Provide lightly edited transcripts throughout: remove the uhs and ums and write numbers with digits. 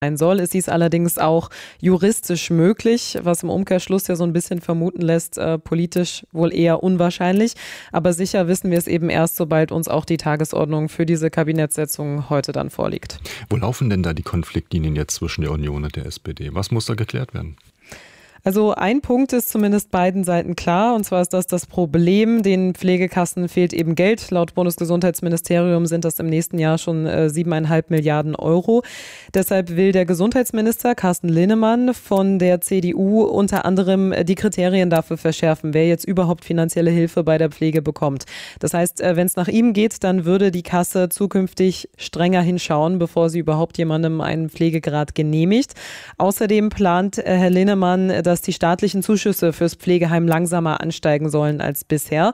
sein soll. Ist dies allerdings auch juristisch möglich, was im Umkehrschluss ja so ein bisschen vermuten lässt, politisch wohl eher unwahrscheinlich. Aber sicher wissen wir es eben erst, sobald uns auch die Tagesordnung für diese Kabinettssitzung heute dann vorliegt. Wo laufen denn da die Konfliktlinien jetzt zwischen der Union und der SPD? Was muss da geklärt werden? Also ein Punkt ist zumindest beiden Seiten klar, und zwar ist das Problem, den Pflegekassen fehlt eben Geld. Laut Bundesgesundheitsministerium sind das im nächsten Jahr schon 7,5 Milliarden Euro. Deshalb will der Gesundheitsminister Carsten Linnemann von der CDU unter anderem die Kriterien dafür verschärfen, wer jetzt überhaupt finanzielle Hilfe bei der Pflege bekommt. Das heißt, wenn es nach ihm geht, dann würde die Kasse zukünftig strenger hinschauen, bevor sie überhaupt jemandem einen Pflegegrad genehmigt. Außerdem plant Herr Linnemann, dass die staatlichen Zuschüsse fürs Pflegeheim langsamer ansteigen sollen als bisher.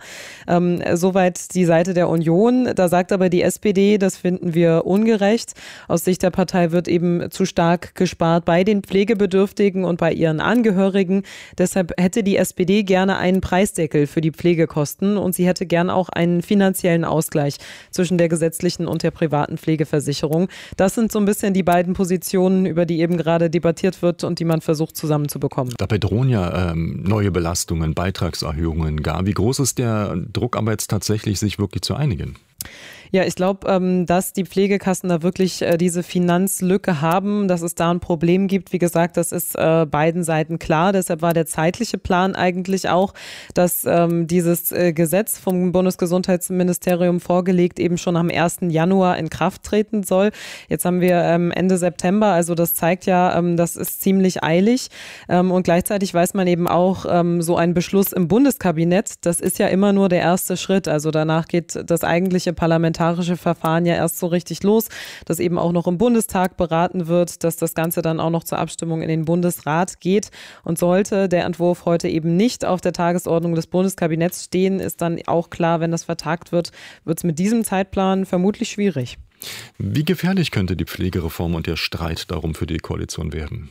Soweit die Seite der Union. Da sagt aber die SPD, das finden wir ungerecht. Aus Sicht der Partei wird eben zu stark gespart bei den Pflegebedürftigen und bei ihren Angehörigen. Deshalb hätte die SPD gerne einen Preisdeckel für die Pflegekosten und sie hätte gern auch einen finanziellen Ausgleich zwischen der gesetzlichen und der privaten Pflegeversicherung. Das sind so ein bisschen die beiden Positionen, über die eben gerade debattiert wird und die man versucht zusammenzubekommen. Dabei drohen ja neue Belastungen, Beitragserhöhungen gar. Wie groß ist der Druck aber jetzt tatsächlich, sich wirklich zu einigen? Ja, ich glaube, dass die Pflegekassen da wirklich diese Finanzlücke haben, dass es da ein Problem gibt. Wie gesagt, das ist beiden Seiten klar. Deshalb war der zeitliche Plan eigentlich auch, dass dieses Gesetz vom Bundesgesundheitsministerium vorgelegt eben schon am 1. Januar in Kraft treten soll. Jetzt haben wir Ende September, also das zeigt ja, das ist ziemlich eilig. Und gleichzeitig weiß man eben auch, so ein Beschluss im Bundeskabinett, das ist ja immer nur der erste Schritt. Also danach geht das eigentliche parlamentarische Verfahren ja erst so richtig los, dass eben auch noch im Bundestag beraten wird, dass das Ganze dann auch noch zur Abstimmung in den Bundesrat geht. Und sollte der Entwurf heute eben nicht auf der Tagesordnung des Bundeskabinetts stehen, ist dann auch klar, wenn das vertagt wird, wird es mit diesem Zeitplan vermutlich schwierig. Wie gefährlich könnte die Pflegereform und der Streit darum für die Koalition werden?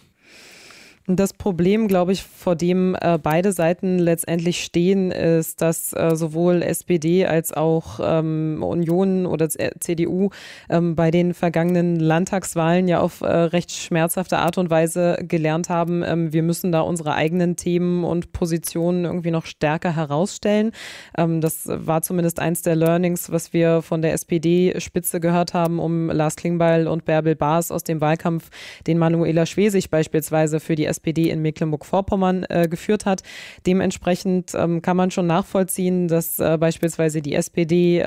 Das Problem, glaube ich, vor dem beide Seiten letztendlich stehen, ist, dass sowohl SPD als auch Union oder CDU bei den vergangenen Landtagswahlen ja auf recht schmerzhafte Art und Weise gelernt haben, wir müssen da unsere eigenen Themen und Positionen irgendwie noch stärker herausstellen. Das war zumindest eins der Learnings, was wir von der SPD-Spitze gehört haben, um Lars Klingbeil und Bärbel Baas aus dem Wahlkampf, den Manuela Schwesig beispielsweise für die SPD in Mecklenburg-Vorpommern geführt hat. Dementsprechend kann man schon nachvollziehen, dass beispielsweise die SPD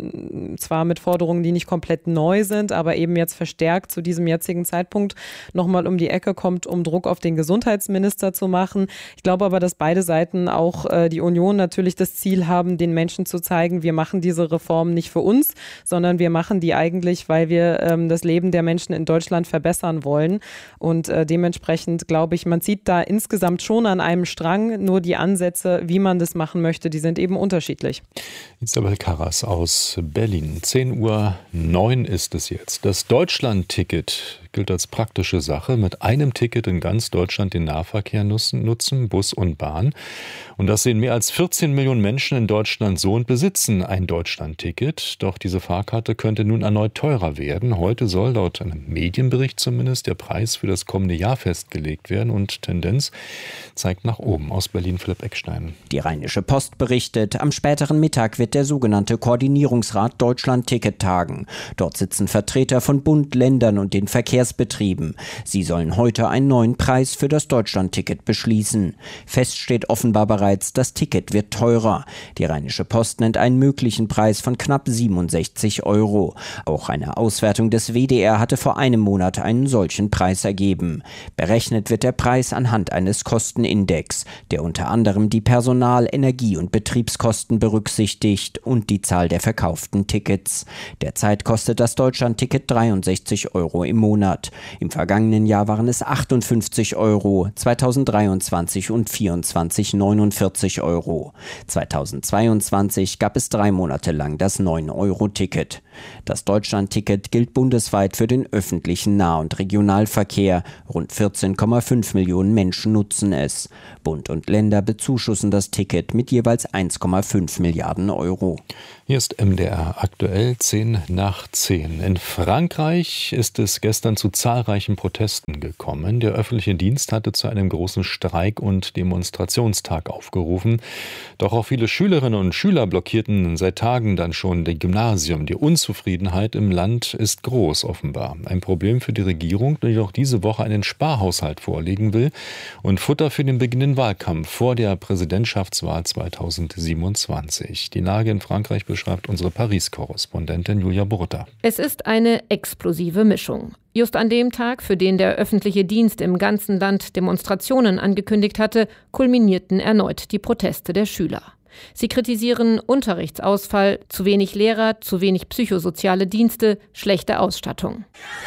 zwar mit Forderungen, die nicht komplett neu sind, aber eben jetzt verstärkt zu diesem jetzigen Zeitpunkt nochmal um die Ecke kommt, um Druck auf den Gesundheitsminister zu machen. Ich glaube aber, dass beide Seiten, auch die Union, natürlich das Ziel haben, den Menschen zu zeigen, wir machen diese Reform nicht für uns, sondern wir machen die eigentlich, weil wir das Leben der Menschen in Deutschland verbessern wollen. Und dementsprechend glaube ich, man zieht da insgesamt schon an einem Strang, nur die Ansätze, wie man das machen möchte, die sind eben unterschiedlich. Isabel Karras aus Berlin. 10:09 Uhr ist es jetzt. Das Deutschland-Ticket gilt als praktische Sache. Mit einem Ticket in ganz Deutschland den Nahverkehr nutzen, Bus und Bahn. Und das sehen mehr als 14 Millionen Menschen in Deutschland so und besitzen ein Deutschland-Ticket. Doch diese Fahrkarte könnte nun erneut teurer werden. Heute soll laut einem Medienbericht zumindest der Preis für das kommende Jahr festgelegt werden und Tendenz zeigt nach oben. Aus Berlin Philipp Eckstein. Die Rheinische Post berichtet, am späteren Mittag wird der sogenannte Koordinierungsrat Deutschland-Ticket tagen. Dort sitzen Vertreter von Bund, Ländern und den Verkehrsbetrieben. Sie sollen heute einen neuen Preis für das Deutschland-Ticket beschließen. Fest steht offenbar bereits, das Ticket wird teurer. Die Rheinische Post nennt einen möglichen Preis von knapp 67 €. Auch eine Auswertung des WDR hatte vor einem Monat einen solchen Preis ergeben. Berechnet wird der Preis anhand eines Kostenindex, der unter anderem die Personal-, Energie- und Betriebskosten berücksichtigt und die Zahl der verkauften Tickets. Derzeit kostet das Deutschland-Ticket 63 € im Monat. Im vergangenen Jahr waren es 58 €, 2023 und 2024 49 €. 2022 gab es 3 Monate lang das 9-Euro-Ticket. Das Deutschland-Ticket gilt bundesweit für den öffentlichen Nah- und Regionalverkehr. Rund 14,5 Millionen Menschen nutzen es. Bund und Länder bezuschussen das Ticket mit jeweils 1,5 Milliarden €. Hier ist MDR aktuell 10:10. In Frankreich ist es gestern zu zahlreichen Protesten gekommen. Der öffentliche Dienst hatte zu einem großen Streik- und Demonstrationstag aufgerufen. Doch auch viele Schülerinnen und Schüler blockierten seit Tagen dann schon das Gymnasium. Die Unzufriedenheit im Land ist groß offenbar. Ein Problem für die Regierung, die auch diese Woche einen Sparhaushalt vorlegen will und Futter für den beginnenden Wahlkampf vor der Präsidentschaftswahl 2027. Die Lage in Frankreich beschreibt unsere Paris-Korrespondentin Julia Burta. Es ist eine explosive Mischung. Just an dem Tag, für den der öffentliche Dienst im ganzen Land Demonstrationen angekündigt hatte, kulminierten erneut die Proteste der Schüler. Sie kritisieren Unterrichtsausfall, zu wenig Lehrer, zu wenig psychosoziale Dienste, schlechte Ausstattung.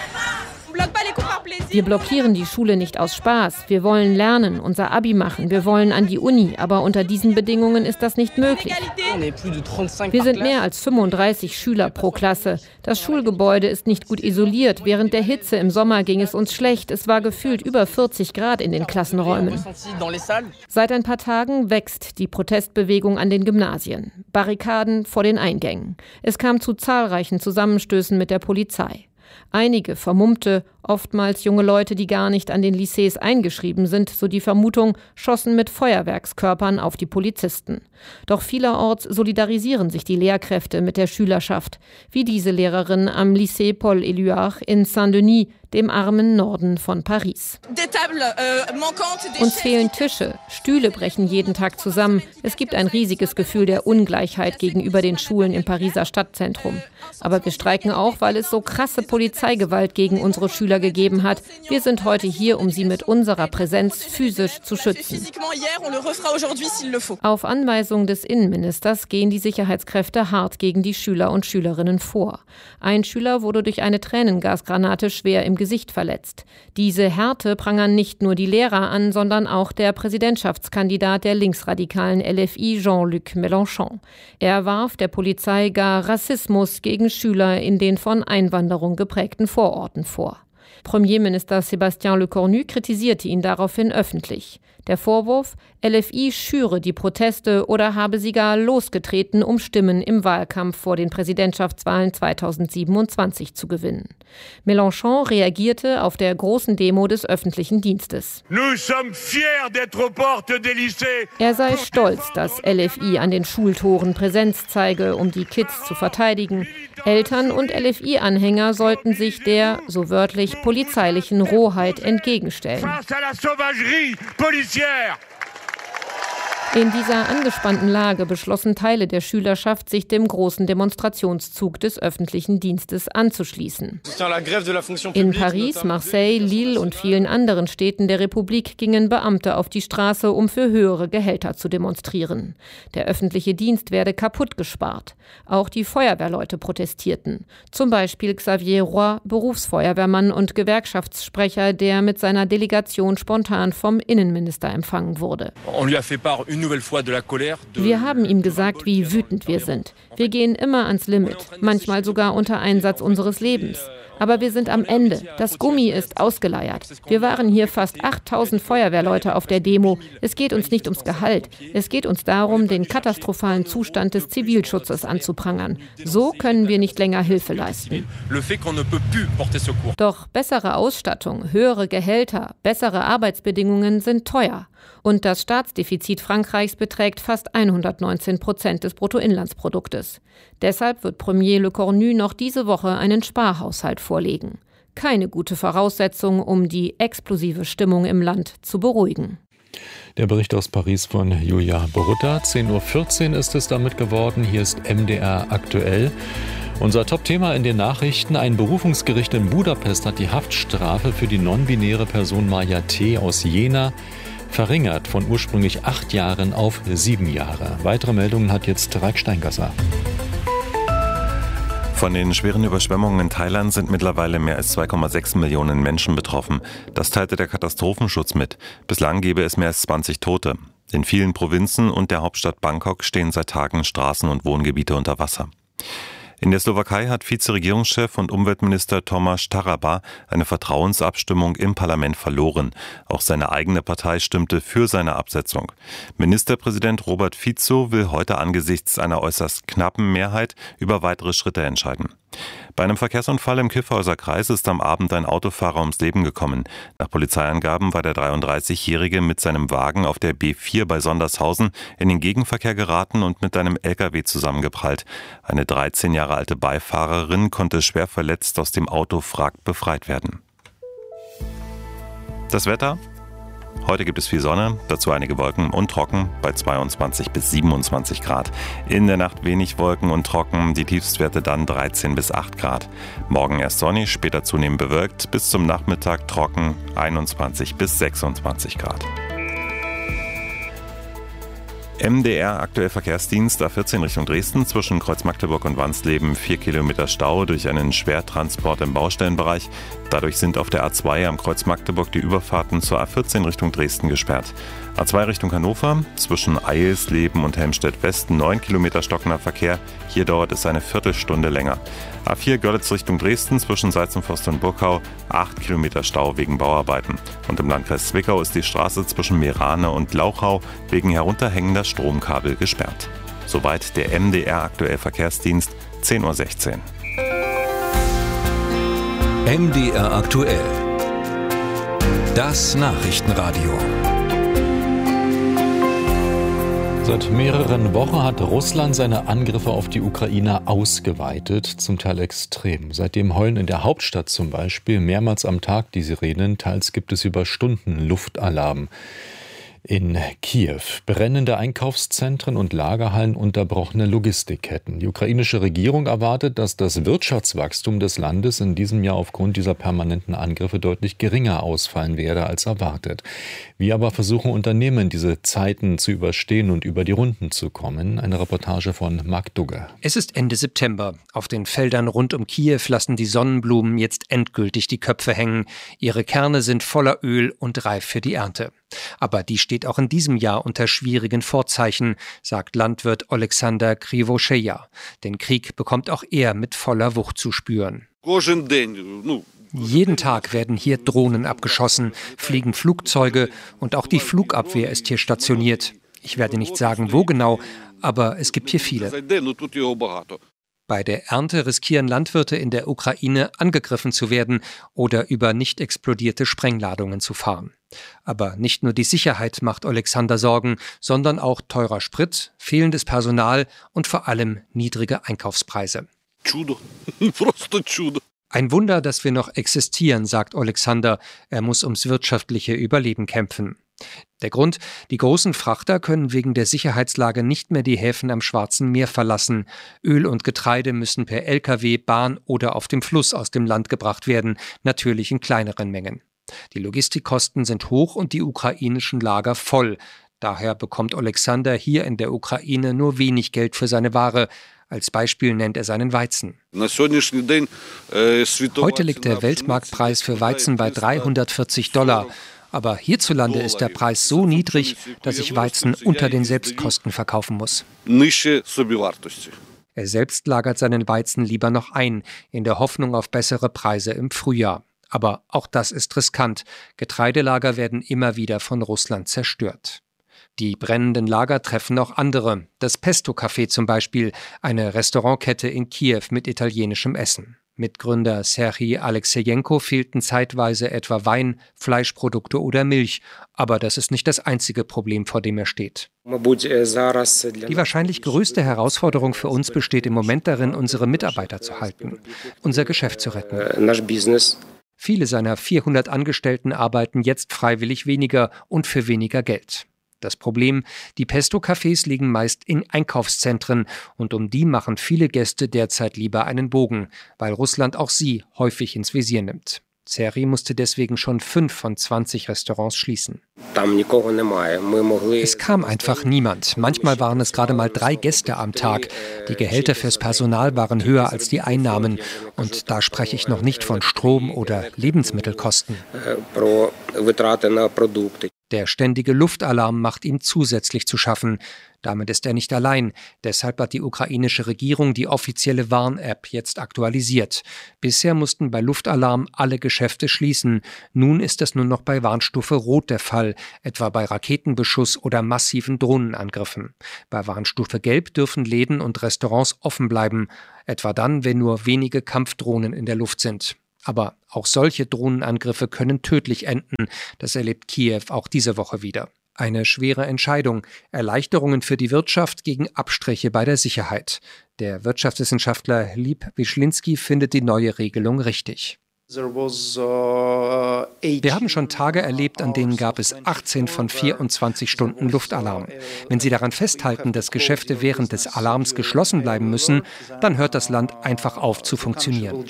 Wir blockieren die Schule nicht aus Spaß. Wir wollen lernen, unser Abi machen. Wir wollen an die Uni. Aber unter diesen Bedingungen ist das nicht möglich. Wir sind mehr als 35 Schüler pro Klasse. Das Schulgebäude ist nicht gut isoliert. Während der Hitze im Sommer ging es uns schlecht. Es war gefühlt über 40 Grad in den Klassenräumen. Seit ein paar Tagen wächst die Protestbewegung an den Gymnasien. Barrikaden vor den Eingängen. Es kam zu zahlreichen Zusammenstößen mit der Polizei. Einige vermummte, oftmals junge Leute, die gar nicht an den Lycées eingeschrieben sind, so die Vermutung, schossen mit Feuerwerkskörpern auf die Polizisten. Doch vielerorts solidarisieren sich die Lehrkräfte mit der Schülerschaft, wie diese Lehrerin am Lycée Paul Éluard in Saint-Denis, dem armen Norden von Paris. Uns fehlen Tische, Stühle brechen jeden Tag zusammen. Es gibt ein riesiges Gefühl der Ungleichheit gegenüber den Schulen im Pariser Stadtzentrum. Aber wir streiken auch, weil es so krasse Polizeigewalt gegen unsere Schüler gegeben hat. Wir sind heute hier, um sie mit unserer Präsenz physisch zu schützen. Auf Anweisung des Innenministers gehen die Sicherheitskräfte hart gegen die Schüler und Schülerinnen vor. Ein Schüler wurde durch eine Tränengasgranate schwer im Gesicht verletzt. Diese Härte prangern nicht nur die Lehrer an, sondern auch der Präsidentschaftskandidat der linksradikalen LFI, Jean-Luc Mélenchon. Er warf der Polizei gar Rassismus gegen Schüler in den von Einwanderung geprägten Vororten vor. Premierminister Sébastien Lecornu kritisierte ihn daraufhin öffentlich. Der Vorwurf, LFI schüre die Proteste oder habe sie gar losgetreten, um Stimmen im Wahlkampf vor den Präsidentschaftswahlen 2027 zu gewinnen. Mélenchon reagierte auf der großen Demo des öffentlichen Dienstes. Er sei stolz, dass LFI an den Schultoren Präsenz zeige, um die Kids zu verteidigen. Eltern und LFI-Anhänger sollten sich der, so wörtlich, polizeilichen Rohheit entgegenstellen. In dieser angespannten Lage beschlossen Teile der Schülerschaft, sich dem großen Demonstrationszug des öffentlichen Dienstes anzuschließen. In Paris, Marseille, Lille und vielen anderen Städten der Republik gingen Beamte auf die Straße, um für höhere Gehälter zu demonstrieren. Der öffentliche Dienst werde kaputt gespart. Auch die Feuerwehrleute protestierten. Zum Beispiel Xavier Roy, Berufsfeuerwehrmann und Gewerkschaftssprecher, der mit seiner Delegation spontan vom Innenminister empfangen wurde. Wir haben ihm gesagt, wie wütend wir sind. Wir gehen immer ans Limit, manchmal sogar unter Einsatz unseres Lebens. Aber wir sind am Ende. Das Gummi ist ausgeleiert. Wir waren hier fast 8000 Feuerwehrleute auf der Demo. Es geht uns nicht ums Gehalt. Es geht uns darum, den katastrophalen Zustand des Zivilschutzes anzuprangern. So können wir nicht länger Hilfe leisten. Doch bessere Ausstattung, höhere Gehälter, bessere Arbeitsbedingungen sind teuer. Und das Staatsdefizit Frankreichs beträgt fast 119% des Bruttoinlandsproduktes. Deshalb wird Premier Lecornu noch diese Woche einen Sparhaushalt vorlegen. Keine gute Voraussetzung, um die explosive Stimmung im Land zu beruhigen. Der Bericht aus Paris von Julia Burta. 10:14 Uhr ist es damit geworden. Hier ist MDR aktuell. Unser Top-Thema in den Nachrichten: Ein Berufungsgericht in Budapest hat die Haftstrafe für die non-binäre Person Maja T. aus Jena verringert von ursprünglich 8 Jahren auf 7 Jahre. Weitere Meldungen hat jetzt Raik Steingasser. Von den schweren Überschwemmungen in Thailand sind mittlerweile mehr als 2,6 Millionen Menschen betroffen. Das teilte der Katastrophenschutz mit. Bislang gebe es mehr als 20 Tote. In vielen Provinzen und der Hauptstadt Bangkok stehen seit Tagen Straßen und Wohngebiete unter Wasser. In der Slowakei hat Vizeregierungschef und Umweltminister Tomáš Taraba eine Vertrauensabstimmung im Parlament verloren. Auch seine eigene Partei stimmte für seine Absetzung. Ministerpräsident Robert Fico will heute angesichts einer äußerst knappen Mehrheit über weitere Schritte entscheiden. Bei einem Verkehrsunfall im Kyffhäuser Kreis ist am Abend ein Autofahrer ums Leben gekommen. Nach Polizeiangaben war der 33-Jährige mit seinem Wagen auf der B4 bei Sondershausen in den Gegenverkehr geraten und mit einem LKW zusammengeprallt. Eine 13 Jahre alte Beifahrerin konnte schwer verletzt aus dem Autowrack befreit werden. Das Wetter? Heute gibt es viel Sonne, dazu einige Wolken und trocken bei 22 bis 27 Grad. In der Nacht wenig Wolken und trocken, die Tiefstwerte dann 13 bis 8 Grad. Morgen erst sonnig, später zunehmend bewölkt, bis zum Nachmittag trocken, 21 bis 26 Grad. MDR aktuell Verkehrsdienst A14 Richtung Dresden zwischen Kreuz Magdeburg und Wansleben 4 Kilometer Stau durch einen Schwertransport im Baustellenbereich. Dadurch sind auf der A2 am Kreuz Magdeburg die Überfahrten zur A14 Richtung Dresden gesperrt. A2 Richtung Hannover zwischen Eilsleben und Helmstedt-West 9 Kilometer stockender Verkehr. Hier dauert es eine Viertelstunde länger. A4 Görlitz Richtung Dresden zwischen Salzenforst und Burkau 8 Kilometer Stau wegen Bauarbeiten. Und im Landkreis Zwickau ist die Straße zwischen Meerane und Lauchau wegen herunterhängender Stromkabel gesperrt. Soweit der MDR aktuell Verkehrsdienst 10:16 Uhr. MDR aktuell. Das Nachrichtenradio. Seit mehreren Wochen hat Russland seine Angriffe auf die Ukraine ausgeweitet, zum Teil extrem. Seitdem heulen in der Hauptstadt zum Beispiel mehrmals am Tag die Sirenen, teils gibt es über Stunden Luftalarm. In Kiew brennende Einkaufszentren und Lagerhallen, unterbrochene Logistikketten. Die ukrainische Regierung erwartet, dass das Wirtschaftswachstum des Landes in diesem Jahr aufgrund dieser permanenten Angriffe deutlich geringer ausfallen werde als erwartet. Wie aber versuchen Unternehmen, diese Zeiten zu überstehen und über die Runden zu kommen? Eine Reportage von Marc Dugge. Es ist Ende September. Auf den Feldern rund um Kiew lassen die Sonnenblumen jetzt endgültig die Köpfe hängen. Ihre Kerne sind voller Öl und reif für die Ernte. Aber die steht auch in diesem Jahr unter schwierigen Vorzeichen, sagt Landwirt Alexander Krivoscheja. Den Krieg bekommt auch er mit voller Wucht zu spüren. Jeden Tag werden hier Drohnen abgeschossen, fliegen Flugzeuge und auch die Flugabwehr ist hier stationiert. Ich werde nicht sagen, wo genau, aber es gibt hier viele. Bei der Ernte riskieren Landwirte in der Ukraine, angegriffen zu werden oder über nicht explodierte Sprengladungen zu fahren. Aber nicht nur die Sicherheit macht Alexander Sorgen, sondern auch teurer Sprit, fehlendes Personal und vor allem niedrige Einkaufspreise. Ein Wunder, dass wir noch existieren, sagt Alexander. Er muss ums wirtschaftliche Überleben kämpfen. Der Grund: die großen Frachter können wegen der Sicherheitslage nicht mehr die Häfen am Schwarzen Meer verlassen. Öl und Getreide müssen per Lkw, Bahn oder auf dem Fluss aus dem Land gebracht werden, natürlich in kleineren Mengen. Die Logistikkosten sind hoch und die ukrainischen Lager voll. Daher bekommt Alexander hier in der Ukraine nur wenig Geld für seine Ware. Als Beispiel nennt er seinen Weizen. Heute liegt der Weltmarktpreis für Weizen bei $340. Aber hierzulande ist der Preis so niedrig, dass ich Weizen unter den Selbstkosten verkaufen muss. Er selbst lagert seinen Weizen lieber noch ein, in der Hoffnung auf bessere Preise im Frühjahr. Aber auch das ist riskant. Getreidelager werden immer wieder von Russland zerstört. Die brennenden Lager treffen auch andere. Das Pesto Café zum Beispiel, eine Restaurantkette in Kiew mit italienischem Essen. Mitgründer Serhii Alexejenko fehlten zeitweise etwa Wein, Fleischprodukte oder Milch. Aber das ist nicht das einzige Problem, vor dem er steht. Die wahrscheinlich größte Herausforderung für uns besteht im Moment darin, unsere Mitarbeiter zu halten, unser Geschäft zu retten. Viele seiner 400 Angestellten arbeiten jetzt freiwillig weniger und für weniger Geld. Das Problem: die Pesto-Cafés liegen meist in Einkaufszentren und um die machen viele Gäste derzeit lieber einen Bogen, weil Russland auch sie häufig ins Visier nimmt. Serhii musste deswegen schon 5 von 20 Restaurants schließen. Es kam einfach niemand. Manchmal waren es gerade mal 3 Gäste am Tag. Die Gehälter fürs Personal waren höher als die Einnahmen. Und da spreche ich noch nicht von Strom- oder Lebensmittelkosten. Der ständige Luftalarm macht ihm zusätzlich zu schaffen. Damit ist er nicht allein. Deshalb hat die ukrainische Regierung die offizielle Warn-App jetzt aktualisiert. Bisher mussten bei Luftalarm alle Geschäfte schließen. Nun ist es nur noch bei Warnstufe Rot der Fall, etwa bei Raketenbeschuss oder massiven Drohnenangriffen. Bei Warnstufe Gelb dürfen Läden und Restaurants offen bleiben, etwa dann, wenn nur wenige Kampfdrohnen in der Luft sind. Aber auch solche Drohnenangriffe können tödlich enden. Das erlebt Kiew auch diese Woche wieder. Eine schwere Entscheidung. Erleichterungen für die Wirtschaft gegen Abstriche bei der Sicherheit. Der Wirtschaftswissenschaftler Lieb Wischlinski findet die neue Regelung richtig. Wir haben schon Tage erlebt, an denen gab es 18 von 24 Stunden Luftalarm. Wenn Sie daran festhalten, dass Geschäfte während des Alarms geschlossen bleiben müssen, dann hört das Land einfach auf zu funktionieren.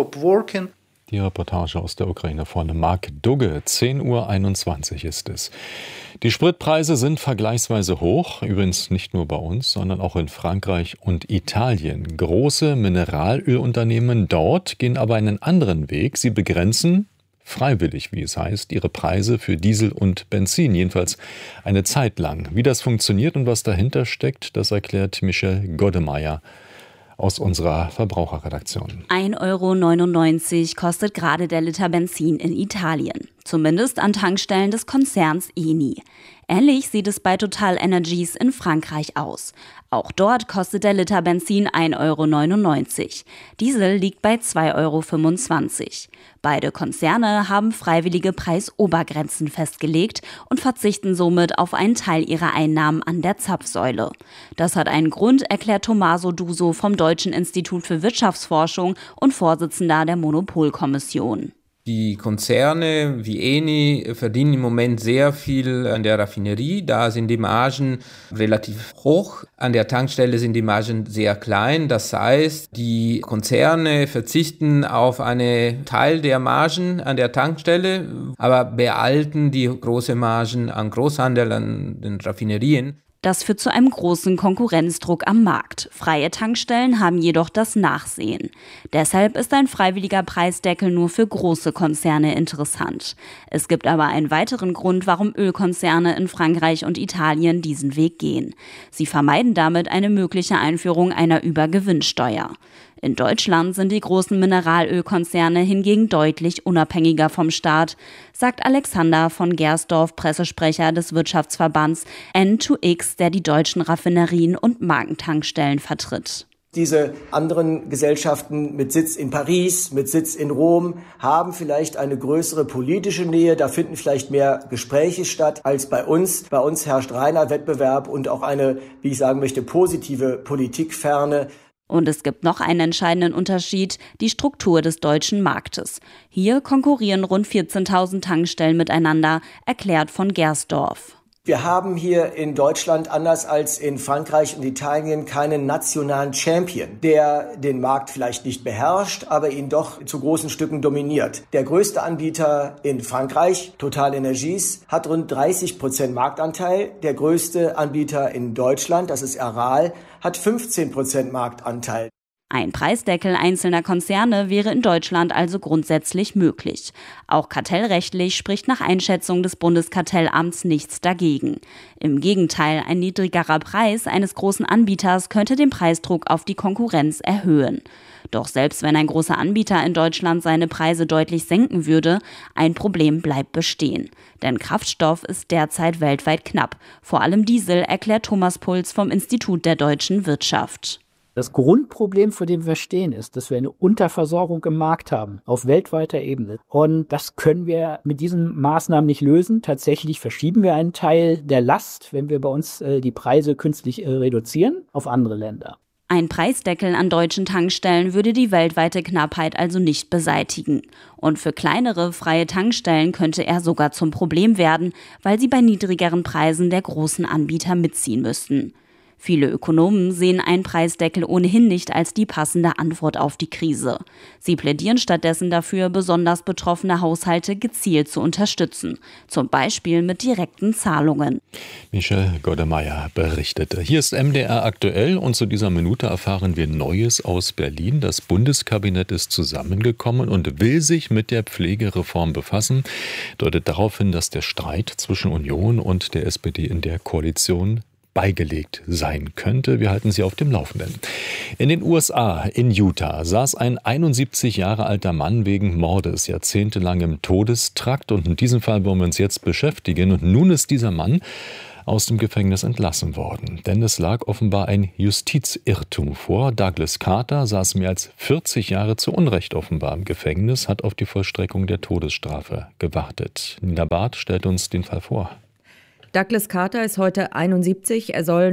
Die Reportage aus der Ukraine vorne. Marc Dugge, 10:21 Uhr ist es. Die Spritpreise sind vergleichsweise hoch, übrigens nicht nur bei uns, sondern auch in Frankreich und Italien. Große Mineralölunternehmen dort gehen aber einen anderen Weg. Sie begrenzen, freiwillig wie es heißt, ihre Preise für Diesel und Benzin, jedenfalls eine Zeit lang. Wie das funktioniert und was dahinter steckt, das erklärt Michel Goddemeyer aus unserer Verbraucherredaktion. 1,99 € kostet gerade der Liter Benzin in Italien. Zumindest an Tankstellen des Konzerns Eni. Ähnlich sieht es bei Total Energies in Frankreich aus. Auch dort kostet der Liter Benzin 1,99 €. Diesel liegt bei 2,25 €. Beide Konzerne haben freiwillige Preisobergrenzen festgelegt und verzichten somit auf einen Teil ihrer Einnahmen an der Zapfsäule. Das hat einen Grund, erklärt Tommaso Duso vom Deutschen Institut für Wirtschaftsforschung und Vorsitzender der Monopolkommission. Die Konzerne wie Eni verdienen im Moment sehr viel an der Raffinerie. Da sind die Margen relativ hoch. An der Tankstelle sind die Margen sehr klein. Das heißt, die Konzerne verzichten auf einen Teil der Margen an der Tankstelle, aber behalten die großen Margen an Großhandel, an den Raffinerien. Das führt zu einem großen Konkurrenzdruck am Markt. Freie Tankstellen haben jedoch das Nachsehen. Deshalb ist ein freiwilliger Preisdeckel nur für große Konzerne interessant. Es gibt aber einen weiteren Grund, warum Ölkonzerne in Frankreich und Italien diesen Weg gehen. Sie vermeiden damit eine mögliche Einführung einer Übergewinnsteuer. In Deutschland sind die großen Mineralölkonzerne hingegen deutlich unabhängiger vom Staat, sagt Alexander von Gersdorf, Pressesprecher des Wirtschaftsverbands N2X, der die deutschen Raffinerien und Markentankstellen vertritt. Diese anderen Gesellschaften mit Sitz in Paris, mit Sitz in Rom, haben vielleicht eine größere politische Nähe, da finden vielleicht mehr Gespräche statt als bei uns. Bei uns herrscht reiner Wettbewerb und auch eine, wie ich sagen möchte, positive Politikferne. Und es gibt noch einen entscheidenden Unterschied, die Struktur des deutschen Marktes. Hier konkurrieren rund 14.000 Tankstellen miteinander, erklärt von Gersdorf. Wir haben hier in Deutschland, anders als in Frankreich und Italien, keinen nationalen Champion, der den Markt vielleicht nicht beherrscht, aber ihn doch zu großen Stücken dominiert. Der größte Anbieter in Frankreich, Total Energies, hat rund 30% Marktanteil. Der größte Anbieter in Deutschland, das ist Aral, hat 15% Marktanteil. Ein Preisdeckel einzelner Konzerne wäre in Deutschland also grundsätzlich möglich. Auch kartellrechtlich spricht nach Einschätzung des Bundeskartellamts nichts dagegen. Im Gegenteil, ein niedrigerer Preis eines großen Anbieters könnte den Preisdruck auf die Konkurrenz erhöhen. Doch selbst wenn ein großer Anbieter in Deutschland seine Preise deutlich senken würde, ein Problem bleibt bestehen. Denn Kraftstoff ist derzeit weltweit knapp. Vor allem Diesel, erklärt Thomas Puls vom Institut der deutschen Wirtschaft. Das Grundproblem, vor dem wir stehen, ist, dass wir eine Unterversorgung im Markt haben, auf weltweiter Ebene. Und das können wir mit diesen Maßnahmen nicht lösen. Tatsächlich verschieben wir einen Teil der Last, wenn wir bei uns die Preise künstlich reduzieren, auf andere Länder. Ein Preisdeckel an deutschen Tankstellen würde die weltweite Knappheit also nicht beseitigen. Und für kleinere, freie Tankstellen könnte er sogar zum Problem werden, weil sie bei niedrigeren Preisen der großen Anbieter mitziehen müssten. Viele Ökonomen sehen einen Preisdeckel ohnehin nicht als die passende Antwort auf die Krise. Sie plädieren stattdessen dafür, besonders betroffene Haushalte gezielt zu unterstützen, zum Beispiel mit direkten Zahlungen. Michel Goddemeyer berichtete. Hier ist MDR aktuell und zu dieser Minute erfahren wir Neues aus Berlin. Das Bundeskabinett ist zusammengekommen und will sich mit der Pflegereform befassen. Deutet darauf hin, dass der Streit zwischen Union und der SPD in der Koalition beigelegt sein könnte. Wir halten Sie auf dem Laufenden. In den USA, in Utah, saß ein 71 Jahre alter Mann wegen Mordes jahrzehntelang im Todestrakt. Und in diesem Fall wollen wir uns jetzt beschäftigen. Und nun ist dieser Mann aus dem Gefängnis entlassen worden. Denn es lag offenbar ein Justizirrtum vor. Douglas Carter saß mehr als 40 Jahre zu Unrecht offenbar im Gefängnis, hat auf die Vollstreckung der Todesstrafe gewartet. Nina Barth stellt uns den Fall vor. Douglas Carter ist heute 71. Er soll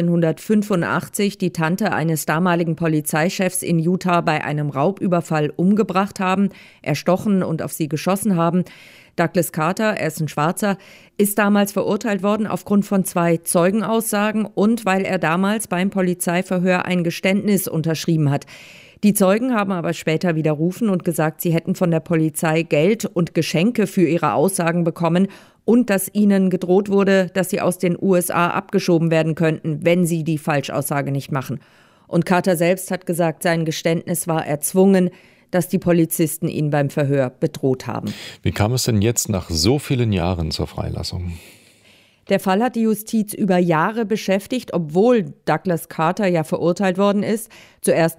1985 die Tante eines damaligen Polizeichefs in Utah bei einem Raubüberfall umgebracht haben, erstochen und auf sie geschossen haben. Douglas Carter, er ist ein Schwarzer, ist damals verurteilt worden aufgrund von 2 Zeugenaussagen und weil er damals beim Polizeiverhör ein Geständnis unterschrieben hat. Die Zeugen haben aber später widerrufen und gesagt, sie hätten von der Polizei Geld und Geschenke für ihre Aussagen bekommen und dass ihnen gedroht wurde, dass sie aus den USA abgeschoben werden könnten, wenn sie die Falschaussage nicht machen. Und Carter selbst hat gesagt, sein Geständnis war erzwungen, dass die Polizisten ihn beim Verhör bedroht haben. Wie kam es denn jetzt nach so vielen Jahren zur Freilassung? Der Fall hat die Justiz über Jahre beschäftigt, obwohl Douglas Carter ja verurteilt worden ist. Zuerst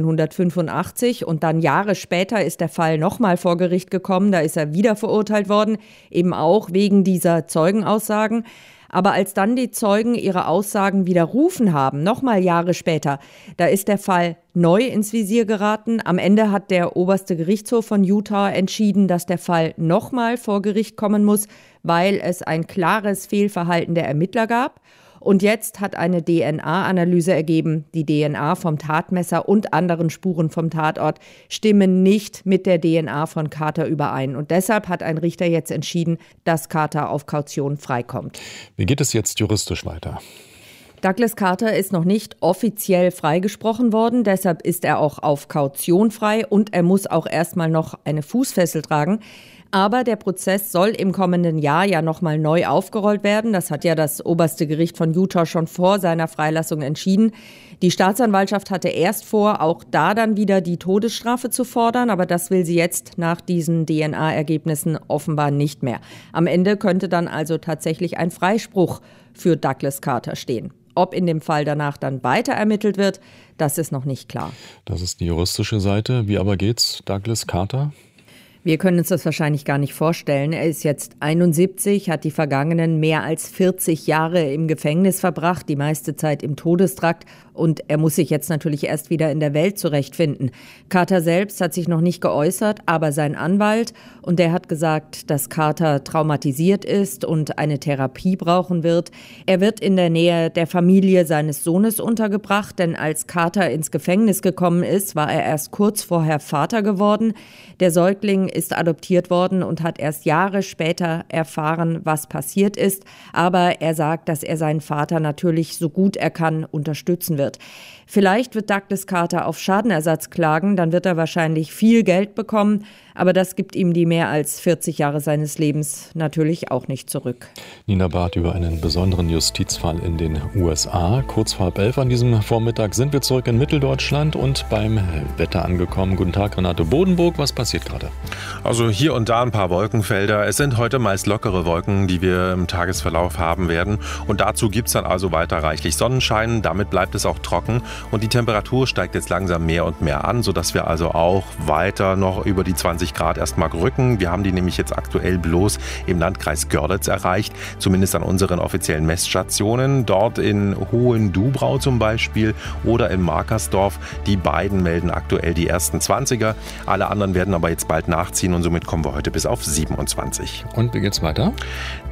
1985 und dann Jahre später ist der Fall nochmal vor Gericht gekommen. Da ist er wieder verurteilt worden, eben auch wegen dieser Zeugenaussagen. Aber als dann die Zeugen ihre Aussagen widerrufen haben, nochmal Jahre später, da ist der Fall neu ins Visier geraten. Am Ende hat der oberste Gerichtshof von Utah entschieden, dass der Fall nochmal vor Gericht kommen muss, weil es ein klares Fehlverhalten der Ermittler gab. Und jetzt hat eine DNA-Analyse ergeben, die DNA vom Tatmesser und anderen Spuren vom Tatort stimmen nicht mit der DNA von Carter überein. Und deshalb hat ein Richter jetzt entschieden, dass Carter auf Kaution freikommt. Wie geht es jetzt juristisch weiter? Douglas Carter ist noch nicht offiziell freigesprochen worden, deshalb ist er auch auf Kaution frei und er muss auch erstmal noch eine Fußfessel tragen. Aber der Prozess soll im kommenden Jahr ja nochmal neu aufgerollt werden. Das hat ja das oberste Gericht von Utah schon vor seiner Freilassung entschieden. Die Staatsanwaltschaft hatte erst vor, auch da dann wieder die Todesstrafe zu fordern. Aber das will sie jetzt nach diesen DNA-Ergebnissen offenbar nicht mehr. Am Ende könnte dann also tatsächlich ein Freispruch für Douglas Carter stehen. Ob in dem Fall danach dann weiter ermittelt wird, das ist noch nicht klar. Das ist die juristische Seite. Wie aber geht's Douglas Carter? Wir können uns das wahrscheinlich gar nicht vorstellen. Er ist jetzt 71, hat die vergangenen mehr als 40 Jahre im Gefängnis verbracht, die meiste Zeit im Todestrakt. Und er muss sich jetzt natürlich erst wieder in der Welt zurechtfinden. Carter selbst hat sich noch nicht geäußert, aber sein Anwalt. Und der hat gesagt, dass Carter traumatisiert ist und eine Therapie brauchen wird. Er wird in der Nähe der Familie seines Sohnes untergebracht, denn als Carter ins Gefängnis gekommen ist, war er erst kurz vorher Vater geworden. Der Säugling ist adoptiert worden und hat erst Jahre später erfahren, was passiert ist. Aber er sagt, dass er seinen Vater natürlich so gut er kann unterstützen wird. Vielleicht wird Douglas Carter auf Schadenersatz klagen, dann wird er wahrscheinlich viel Geld bekommen, aber das gibt ihm die mehr als 40 Jahre seines Lebens natürlich auch nicht zurück. Nina Barth über einen besonderen Justizfall in den USA. Kurz vor 11 an diesem Vormittag sind wir zurück in Mitteldeutschland und beim Wetter angekommen. Guten Tag, Renate Bodenburg. Was passiert gerade? Also hier und da ein paar Wolkenfelder. Es sind heute meist lockere Wolken, die wir im Tagesverlauf haben werden. Und dazu gibt es dann also weiter reichlich Sonnenschein. Damit bleibt es auch trocken. Und die Temperatur steigt jetzt langsam mehr und mehr an, sodass wir also auch weiter noch über die 20 Grad erstmal rücken. Wir haben die nämlich jetzt aktuell bloß im Landkreis Görlitz erreicht, zumindest an unseren offiziellen Messstationen. Dort in Hohendubrau zum Beispiel oder in Markersdorf. Die beiden melden aktuell die ersten 20er. Alle anderen werden aber jetzt bald nachziehen und somit kommen wir heute bis auf 27. Und wie geht's weiter?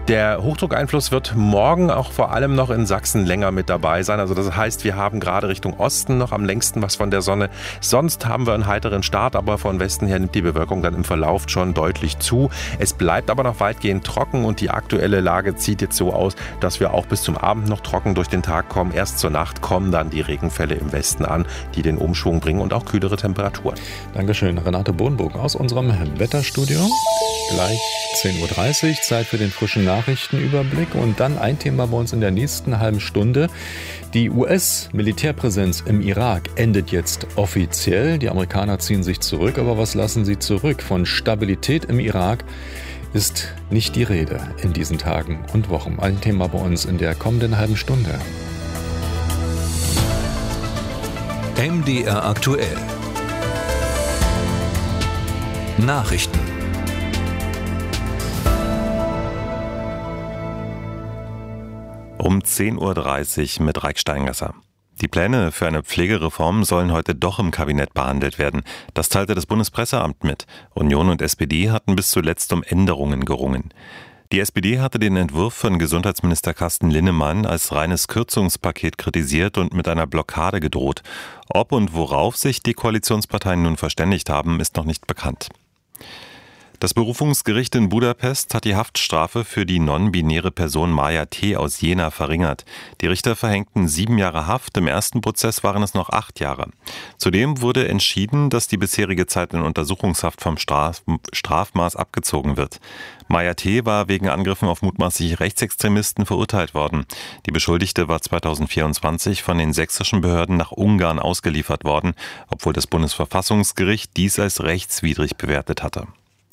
Der Hochdruckeinfluss wird morgen auch vor allem noch in Sachsen länger mit dabei sein. Also das heißt, wir haben gerade Richtung Osten noch am längsten was von der Sonne. Sonst haben wir einen heiteren Start, aber von Westen her nimmt die Bewölkung dann im Verlauf schon deutlich zu. Es bleibt aber noch weitgehend trocken und die aktuelle Lage sieht jetzt so aus, dass wir auch bis zum Abend noch trocken durch den Tag kommen. Erst zur Nacht kommen dann die Regenfälle im Westen an, die den Umschwung bringen und auch kühlere Temperaturen. Dankeschön, Renate Bohnbogen aus unserem Wetterstudio. Gleich 10.30 Uhr, Zeit für den frischen Nachrichtenüberblick und dann ein Thema bei uns in der nächsten halben Stunde. Die US-Militärpräsenz im Irak endet jetzt offiziell. Die Amerikaner ziehen sich zurück, aber was lassen sie zurück? Von Stabilität im Irak ist nicht die Rede in diesen Tagen und Wochen. Ein Thema bei uns in der kommenden halben Stunde. MDR aktuell. Nachrichten. Um 10.30 Uhr mit Raik Steingasser. Die Pläne für eine Pflegereform sollen heute doch im Kabinett behandelt werden. Das teilte das Bundespresseamt mit. Union und SPD hatten bis zuletzt um Änderungen gerungen. Die SPD hatte den Entwurf von Gesundheitsminister Carsten Linnemann als reines Kürzungspaket kritisiert und mit einer Blockade gedroht. Ob und worauf sich die Koalitionsparteien nun verständigt haben, ist noch nicht bekannt. Das Berufungsgericht in Budapest hat die Haftstrafe für die non-binäre Person Maja T. aus Jena verringert. Die Richter verhängten 7 Jahre Haft, im ersten Prozess waren es noch 8 Jahre. Zudem wurde entschieden, dass die bisherige Zeit in Untersuchungshaft vom Strafmaß abgezogen wird. Maja T. war wegen Angriffen auf mutmaßliche Rechtsextremisten verurteilt worden. Die Beschuldigte war 2024 von den sächsischen Behörden nach Ungarn ausgeliefert worden, obwohl das Bundesverfassungsgericht dies als rechtswidrig bewertet hatte.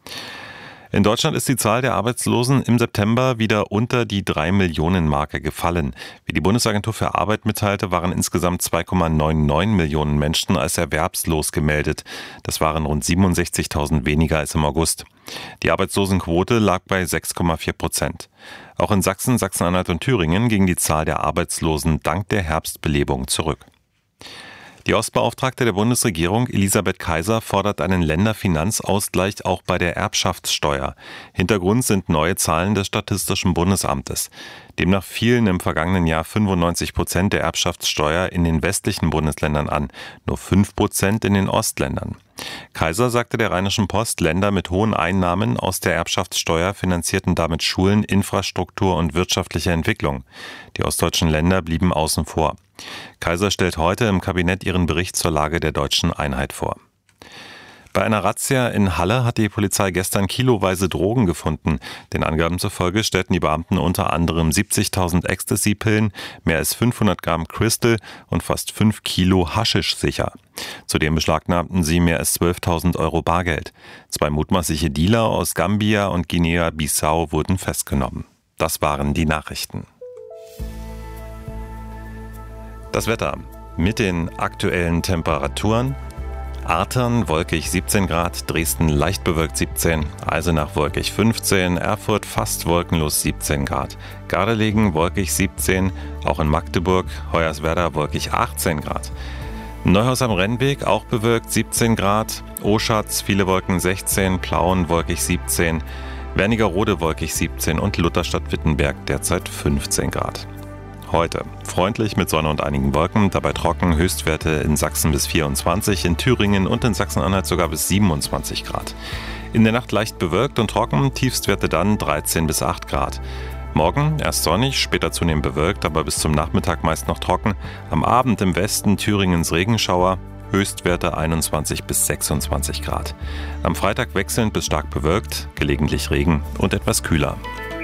In Deutschland ist die Zahl der Arbeitslosen im September wieder unter die 3-Millionen-Marke gefallen. Wie die Bundesagentur für Arbeit mitteilte, waren insgesamt 2,99 Millionen Menschen als erwerbslos gemeldet. Das waren rund 67.000 weniger als im August. Die Arbeitslosenquote lag bei 6,4%. Auch in Sachsen, Sachsen-Anhalt und Thüringen ging die Zahl der Arbeitslosen dank der Herbstbelebung zurück. Die Ostbeauftragte der Bundesregierung, Elisabeth Kaiser, fordert einen Länderfinanzausgleich auch bei der Erbschaftssteuer. Hintergrund sind neue Zahlen des Statistischen Bundesamtes. Demnach fielen im vergangenen Jahr 95% der Erbschaftssteuer in den westlichen Bundesländern an, nur 5% in den Ostländern. Kaiser sagte der Rheinischen Post, Länder mit hohen Einnahmen aus der Erbschaftssteuer finanzierten damit Schulen, Infrastruktur und wirtschaftliche Entwicklung. Die ostdeutschen Länder blieben außen vor. Kaiser stellt heute im Kabinett ihren Bericht zur Lage der deutschen Einheit vor. Bei einer Razzia in Halle hat die Polizei gestern kiloweise Drogen gefunden. Den Angaben zufolge stellten die Beamten unter anderem 70.000 Ecstasy-Pillen, mehr als 500 Gramm Crystal und fast 5 Kilo Haschisch sicher. Zudem beschlagnahmten sie mehr als 12.000 Euro Bargeld. 2 mutmaßliche Dealer aus Gambia und Guinea-Bissau wurden festgenommen. Das waren die Nachrichten. Das Wetter mit den aktuellen Temperaturen. Artern wolkig 17 Grad, Dresden leicht bewölkt 17, Eisenach wolkig 15, Erfurt fast wolkenlos 17 Grad, Gardelegen wolkig 17, auch in Magdeburg, Hoyerswerda wolkig 18 Grad. Neuhaus am Rennweg auch bewölkt 17 Grad, Oschatz viele Wolken 16, Plauen wolkig 17, Wernigerode wolkig 17 und Lutherstadt-Wittenberg derzeit 15 Grad. Heute freundlich mit Sonne und einigen Wolken, dabei trocken, Höchstwerte in Sachsen bis 24, in Thüringen und in Sachsen-Anhalt sogar bis 27 Grad. In der Nacht leicht bewölkt und trocken, Tiefstwerte dann 13 bis 8 Grad. Morgen erst sonnig, später zunehmend bewölkt, aber bis zum Nachmittag meist noch trocken. Am Abend im Westen Thüringens Regenschauer, Höchstwerte 21 bis 26 Grad. Am Freitag wechselnd bis stark bewölkt, gelegentlich Regen und etwas kühler.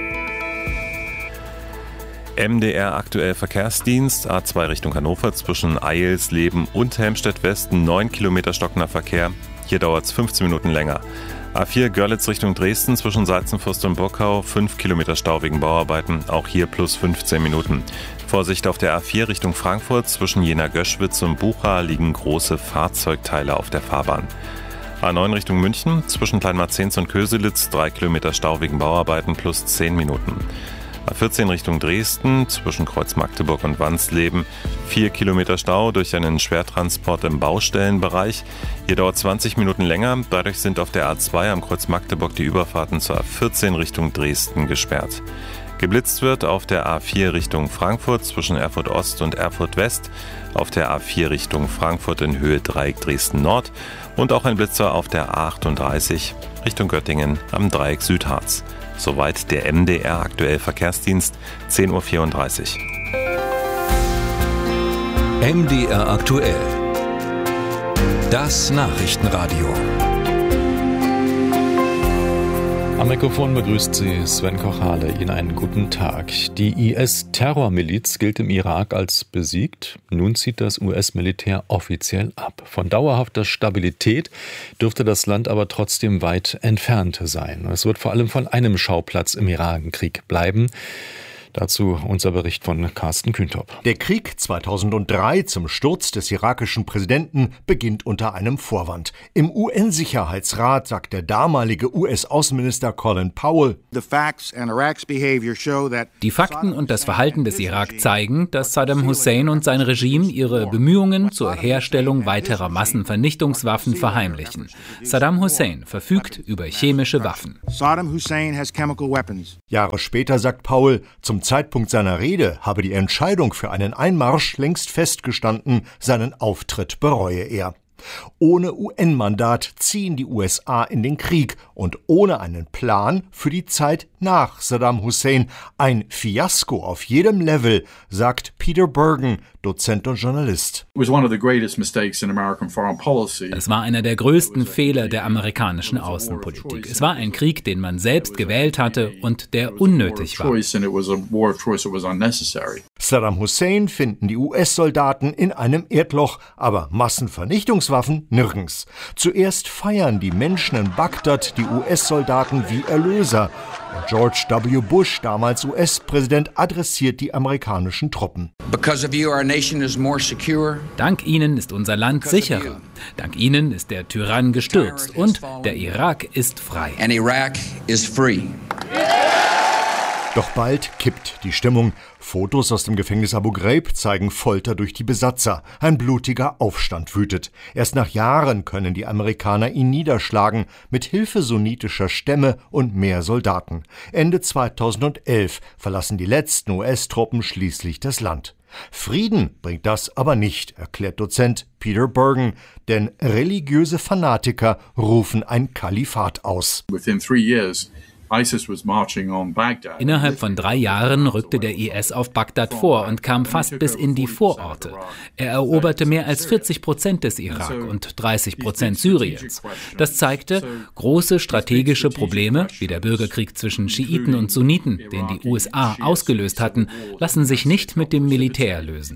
MDR aktuell Verkehrsdienst, A2 Richtung Hannover zwischen Eilsleben und Helmstedt Westen, 9 Kilometer stockender Verkehr. Hier dauert es 15 Minuten länger. A4 Görlitz Richtung Dresden zwischen Salzenfürst und Burkau, 5 Kilometer Stau wegen Bauarbeiten, auch hier plus 15 Minuten. Vorsicht auf der A4 Richtung Frankfurt zwischen Jena-Göschwitz und Bucha liegen große Fahrzeugteile auf der Fahrbahn. A9 Richtung München zwischen Kleinmarzenz und Köselitz, 3 Kilometer Stau wegen Bauarbeiten plus 10 Minuten. A14 Richtung Dresden zwischen Kreuz Magdeburg und Wansleben 4 Kilometer Stau durch einen Schwertransport im Baustellenbereich. Hier dauert 20 Minuten länger. Dadurch sind auf der A2 am Kreuz Magdeburg die Überfahrten zur A14 Richtung Dresden gesperrt. Geblitzt wird auf der A4 Richtung Frankfurt zwischen Erfurt Ost und Erfurt West, auf der A4 Richtung Frankfurt in Höhe Dreieck Dresden Nord und auch ein Blitzer auf der A38 Richtung Göttingen am Dreieck Südharz. Soweit der MDR aktuell Verkehrsdienst, 10:34 Uhr. MDR aktuell. Das Nachrichtenradio. Am Mikrofon begrüßt Sie Sven Kochale. Ihnen einen guten Tag. Die IS-Terrormiliz gilt im Irak als besiegt. Nun zieht das US-Militär offiziell ab. Von dauerhafter Stabilität dürfte das Land aber trotzdem weit entfernt sein. Es wird vor allem von einem Schauplatz im Irakkrieg bleiben. Dazu unser Bericht von Carsten Kühntop. Der Krieg 2003 zum Sturz des irakischen Präsidenten beginnt unter einem Vorwand. Im UN-Sicherheitsrat sagt der damalige US-Außenminister Colin Powell: Die Fakten und das Verhalten des Irak zeigen, dass Saddam Hussein und sein Regime ihre Bemühungen zur Herstellung weiterer Massenvernichtungswaffen verheimlichen. Saddam Hussein verfügt über chemische Waffen. Jahre später sagt Powell, zum Zeitpunkt seiner Rede habe die Entscheidung für einen Einmarsch längst festgestanden, seinen Auftritt bereue er. Ohne UN-Mandat ziehen die USA in den Krieg und ohne einen Plan für die Zeit nach Saddam Hussein. Ein Fiasko auf jedem Level, sagt Peter Bergen, Dozent und Journalist. Es war einer der größten Fehler der amerikanischen Außenpolitik. Es war ein Krieg, den man selbst gewählt hatte und der unnötig war. Saddam Hussein finden die US-Soldaten in einem Erdloch, aber Massenvernichtungswaffen nirgends. Zuerst feiern die Menschen in Bagdad die US-Soldaten wie Erlöser. Und George W. Bush, damals US-Präsident, adressiert die amerikanischen Truppen. Dank Ihnen ist unser Land sicherer. Dank Ihnen ist der Tyrann gestürzt und der Irak ist frei. Doch bald kippt die Stimmung. Fotos aus dem Gefängnis Abu Ghraib zeigen Folter durch die Besatzer. Ein blutiger Aufstand wütet. Erst nach Jahren können die Amerikaner ihn niederschlagen, mit Hilfe sunnitischer Stämme und mehr Soldaten. Ende 2011 verlassen die letzten US-Truppen schließlich das Land. Frieden bringt das aber nicht, erklärt Dozent Peter Bergen, denn religiöse Fanatiker rufen ein Kalifat aus. Innerhalb von 3 Jahren rückte der IS auf Bagdad vor und kam fast bis in die Vororte. Er eroberte mehr als 40% des Irak und 30% Syriens. Das zeigte, große strategische Probleme, wie der Bürgerkrieg zwischen Schiiten und Sunniten, den die USA ausgelöst hatten, lassen sich nicht mit dem Militär lösen.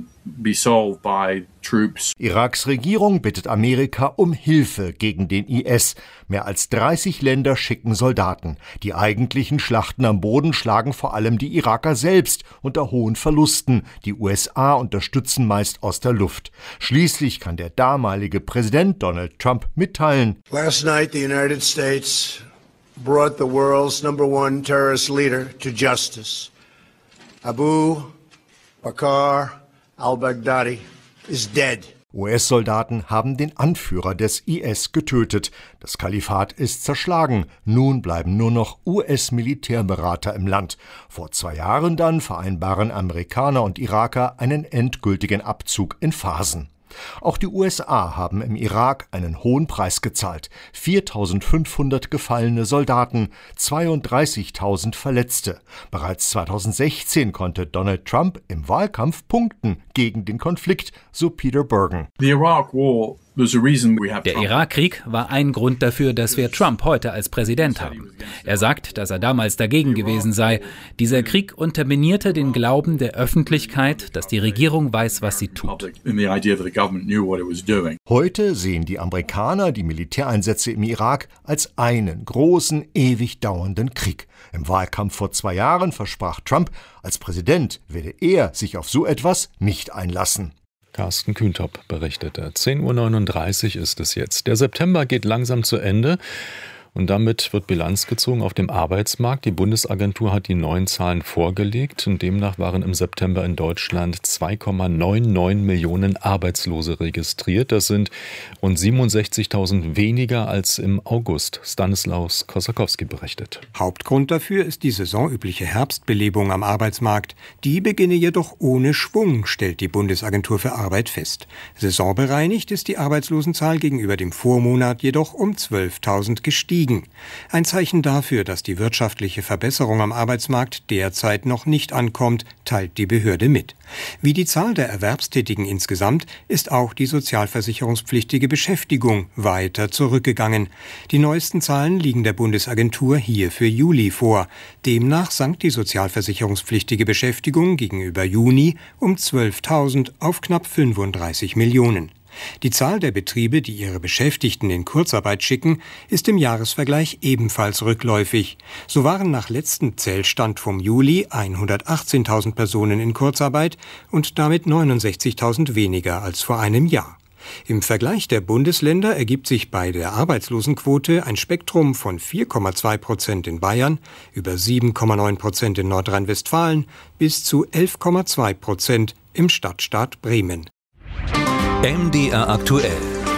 Iraks Regierung bittet Amerika um Hilfe gegen den IS. Mehr als 30 Länder schicken Soldaten. Die eigentlichen Schlachten am Boden schlagen vor allem die Iraker selbst unter hohen Verlusten. Die USA unterstützen meist aus der Luft. Schließlich kann der damalige Präsident Donald Trump mitteilen: Last night the United States brought the world's #1 terrorist leader to justice. Abu Bakr al-Baghdadi is dead. US-Soldaten haben den Anführer des IS getötet. Das Kalifat ist zerschlagen. Nun bleiben nur noch US-Militärberater im Land. Vor 2 Jahren dann vereinbaren Amerikaner und Iraker einen endgültigen Abzug in Phasen. Auch die USA haben im Irak einen hohen Preis gezahlt. 4.500 gefallene Soldaten, 32.000 Verletzte. Bereits 2016 konnte Donald Trump im Wahlkampf punkten gegen den Konflikt, so Peter Bergen. Der Irakkrieg war ein Grund dafür, dass wir Trump heute als Präsident haben. Er sagt, dass er damals dagegen gewesen sei. Dieser Krieg unterminierte den Glauben der Öffentlichkeit, dass die Regierung weiß, was sie tut. Heute sehen die Amerikaner die Militäreinsätze im Irak als einen großen, ewig dauernden Krieg. Im Wahlkampf vor 2 Jahren versprach Trump, als Präsident werde er sich auf so etwas nicht einlassen. Carsten Kühntop berichtete. 10:39 Uhr ist es jetzt. Der September geht langsam zu Ende. Und damit wird Bilanz gezogen auf dem Arbeitsmarkt. Die Bundesagentur hat die neuen Zahlen vorgelegt und demnach waren im September in Deutschland 2,99 Millionen Arbeitslose registriert. Das sind rund 67.000 weniger als im August. Stanislaus Kosakowski berichtet. Hauptgrund dafür ist die saisonübliche Herbstbelebung am Arbeitsmarkt. Die beginne jedoch ohne Schwung, stellt die Bundesagentur für Arbeit fest. Saisonbereinigt ist die Arbeitslosenzahl gegenüber dem Vormonat jedoch um 12.000 gestiegen. Ein Zeichen dafür, dass die wirtschaftliche Verbesserung am Arbeitsmarkt derzeit noch nicht ankommt, teilt die Behörde mit. Wie die Zahl der Erwerbstätigen insgesamt ist auch die sozialversicherungspflichtige Beschäftigung weiter zurückgegangen. Die neuesten Zahlen liegen der Bundesagentur hier für Juli vor. Demnach sank die sozialversicherungspflichtige Beschäftigung gegenüber Juni um 12.000 auf knapp 35 Millionen. Die Zahl der Betriebe, die ihre Beschäftigten in Kurzarbeit schicken, ist im Jahresvergleich ebenfalls rückläufig. So waren nach letztem Zählstand vom Juli 118.000 Personen in Kurzarbeit und damit 69.000 weniger als vor einem Jahr. Im Vergleich der Bundesländer ergibt sich bei der Arbeitslosenquote ein Spektrum von 4,2% in Bayern, über 7,9% in Nordrhein-Westfalen bis zu 11,2% im Stadtstaat Bremen. MDR aktuell.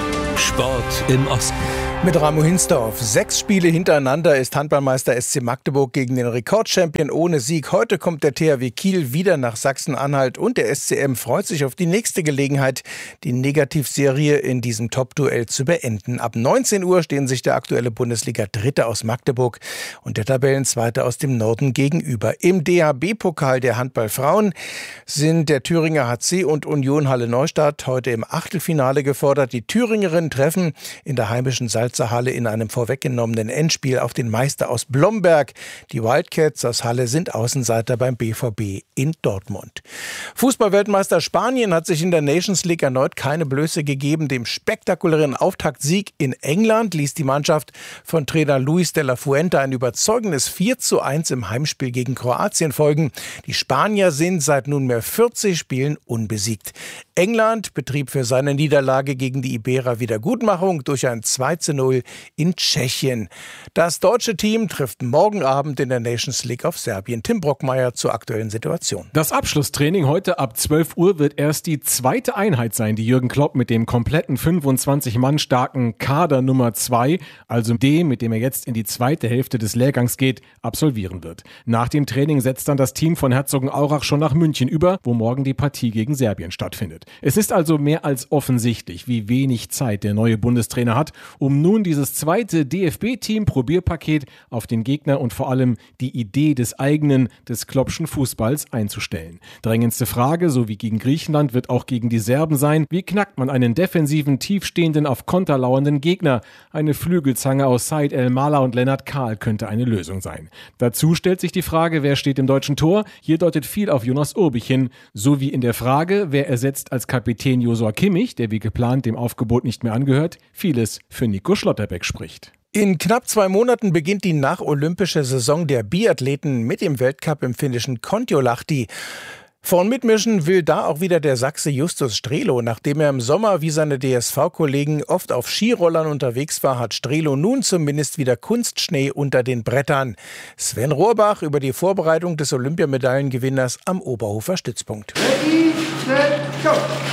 Sport im Osten. Mit Ramo Hinsdorf. 6 Spiele hintereinander ist Handballmeister SC Magdeburg gegen den Rekordchampion ohne Sieg. Heute kommt der THW Kiel wieder nach Sachsen-Anhalt und der SCM freut sich auf die nächste Gelegenheit, die Negativserie in diesem Top-Duell zu beenden. Ab 19 Uhr stehen sich der aktuelle Bundesliga-Dritte aus Magdeburg und der Tabellenzweite aus dem Norden gegenüber. Im DHB-Pokal der Handballfrauen sind der Thüringer HC und Union Halle-Neustadt heute im Achtelfinale gefordert. Die Thüringerinnen treffen in der heimischen Salzhalle in einem vorweggenommenen Endspiel auf den Meister aus Blomberg. Die Wildcats aus Halle sind Außenseiter beim BVB in Dortmund. Fußballweltmeister Spanien hat sich in der Nations League erneut keine Blöße gegeben. Dem spektakulären Auftaktsieg in England ließ die Mannschaft von Trainer Luis de la Fuente ein überzeugendes 4:1 im Heimspiel gegen Kroatien folgen. Die Spanier sind seit nunmehr 40 Spielen unbesiegt. England betrieb für seine Niederlage gegen die Iberer Wiedergutmachung durch ein 2:0 in Tschechien. Das deutsche Team trifft morgen Abend in der Nations League auf Serbien. Tim Brockmeier zur aktuellen Situation. Das Abschlusstraining heute ab 12 Uhr wird erst die zweite Einheit sein, die Jürgen Klopp mit dem kompletten 25-Mann starken Kader Nummer 2, also dem, mit dem er jetzt in die zweite Hälfte des Lehrgangs geht, absolvieren wird. Nach dem Training setzt dann das Team von Herzogenaurach schon nach München über, wo morgen die Partie gegen Serbien stattfindet. Es ist also mehr als offensichtlich, wie wenig Zeit der neue Bundestrainer hat, um nun dieses zweite DFB-Team-Probierpaket auf den Gegner und vor allem die Idee des Kloppschen Fußballs einzustellen. Drängendste Frage, so wie gegen Griechenland, wird auch gegen die Serben sein: Wie knackt man einen defensiven, tiefstehenden, auf Konter lauernden Gegner? Eine Flügelzange aus Said El-Mala und Lennart Kahl könnte eine Lösung sein. Dazu stellt sich die Frage, wer steht im deutschen Tor? Hier deutet viel auf Jonas Urbich hin, so wie in der Frage, wer ersetzt als Kapitän Josua Kimmich, der wie geplant dem Aufgebot nicht mehr angehört, vieles für Nico Schlotterbeck spricht. In knapp 2 Monaten beginnt die nacholympische Saison der Biathleten mit dem Weltcup im finnischen Kontiolahti. Vorn mitmischen will da auch wieder der Sachse Justus Strelo. Nachdem er im Sommer wie seine DSV-Kollegen oft auf Skirollern unterwegs war, hat Strelo nun zumindest wieder Kunstschnee unter den Brettern. Sven Rohrbach über die Vorbereitung des Olympiamedaillengewinners am Oberhofer Stützpunkt. Ready, set, go!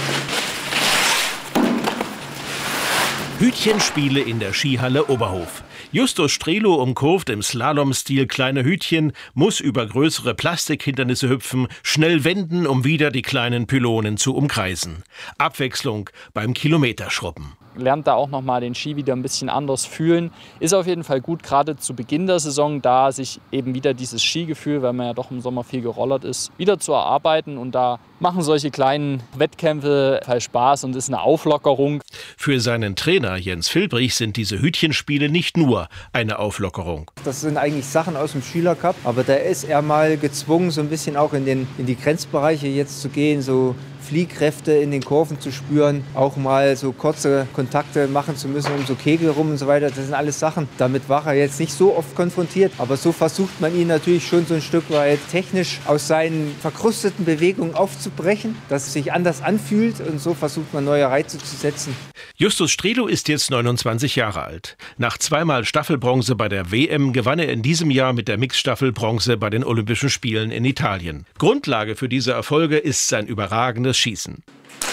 Hütchenspiele in der Skihalle Oberhof. Justus Strelo umkurvt im Slalom-Stil kleine Hütchen, muss über größere Plastikhindernisse hüpfen, schnell wenden, um wieder die kleinen Pylonen zu umkreisen. Abwechslung beim Kilometerschrubben. Lernt da auch nochmal den Ski wieder ein bisschen anders fühlen. Ist auf jeden Fall gut, gerade zu Beginn der Saison, da sich eben wieder dieses Skigefühl, weil man ja doch im Sommer viel gerollert ist, wieder zu erarbeiten. Und da machen solche kleinen Wettkämpfe halt Spaß und ist eine Auflockerung. Für seinen Trainer Jens Filbrich sind diese Hütchenspiele nicht nur eine Auflockerung. Das sind eigentlich Sachen aus dem Schülercup, aber da ist er mal gezwungen, so ein bisschen auch in die Grenzbereiche jetzt zu gehen, so Fliehkräfte in den Kurven zu spüren, auch mal so kurze Kontakte machen zu müssen um so Kegel rum und so weiter. Das sind alles Sachen, damit war er jetzt nicht so oft konfrontiert, aber so versucht man ihn natürlich schon so ein Stück weit technisch aus seinen verkrusteten Bewegungen aufzubrechen, dass es sich anders anfühlt und so versucht man neue Reize zu setzen. Justus Strelo ist jetzt 29 Jahre alt. Nach zweimal Staffelbronze bei der WM gewann er in diesem Jahr mit der Mixstaffel Bronze bei den Olympischen Spielen in Italien. Grundlage für diese Erfolge ist sein überragendes Schießen.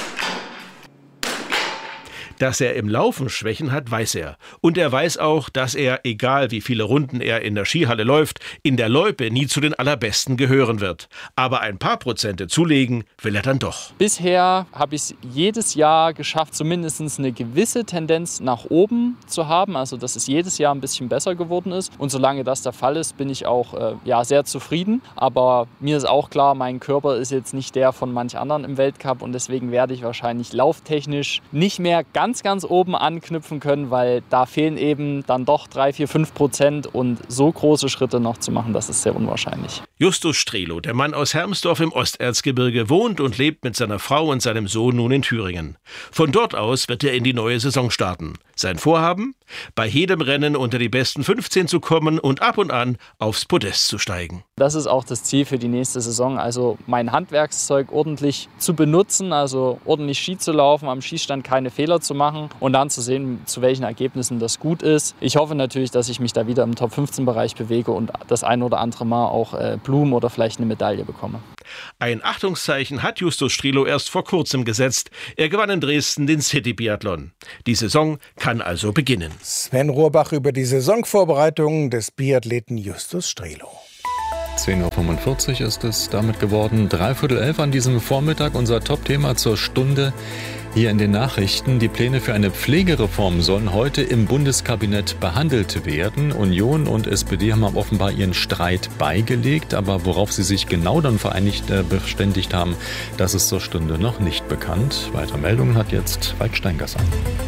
Dass er im Laufen Schwächen hat, weiß er. Und er weiß auch, dass er, egal wie viele Runden er in der Skihalle läuft, in der Loipe nie zu den Allerbesten gehören wird. Aber ein paar Prozente zulegen will er dann doch. Bisher habe ich es jedes Jahr geschafft, zumindest eine gewisse Tendenz nach oben zu haben. Also dass es jedes Jahr ein bisschen besser geworden ist. Und solange das der Fall ist, bin ich auch sehr zufrieden. Aber mir ist auch klar, mein Körper ist jetzt nicht der von manch anderen im Weltcup. Und deswegen werde ich wahrscheinlich lauftechnisch nicht mehr ganz oben anknüpfen können, weil da fehlen eben dann doch 3, 4, 5% und so große Schritte noch zu machen, das ist sehr unwahrscheinlich. Justus Strelo, der Mann aus Hermsdorf im Osterzgebirge, wohnt und lebt mit seiner Frau und seinem Sohn nun in Thüringen. Von dort aus wird er in die neue Saison starten. Sein Vorhaben? Bei jedem Rennen unter die besten 15 zu kommen und ab und an aufs Podest zu steigen. Das ist auch das Ziel für die nächste Saison, also mein Handwerkszeug ordentlich zu benutzen, also ordentlich Ski zu laufen, am Schießstand keine Fehler zu machen und dann zu sehen, zu welchen Ergebnissen das gut ist. Ich hoffe natürlich, dass ich mich da wieder im Top-15-Bereich bewege und das ein oder andere Mal auch Blumen oder vielleicht eine Medaille bekomme. Ein Achtungszeichen hat Justus Strelo erst vor kurzem gesetzt. Er gewann in Dresden den City-Biathlon. Die Saison kann also beginnen. Sven Rohrbach über die Saisonvorbereitungen des Biathleten Justus Strelo. 10.45 Uhr ist es damit geworden. 10:45 an diesem Vormittag. Unser Top-Thema zur Stunde hier in den Nachrichten. Die Pläne für eine Pflegereform sollen heute im Bundeskabinett behandelt werden. Union und SPD haben offenbar ihren Streit beigelegt. Aber worauf sie sich genau dann verständigt haben, das ist zur Stunde noch nicht bekannt. Weitere Meldungen hat jetzt Falk Steingasser.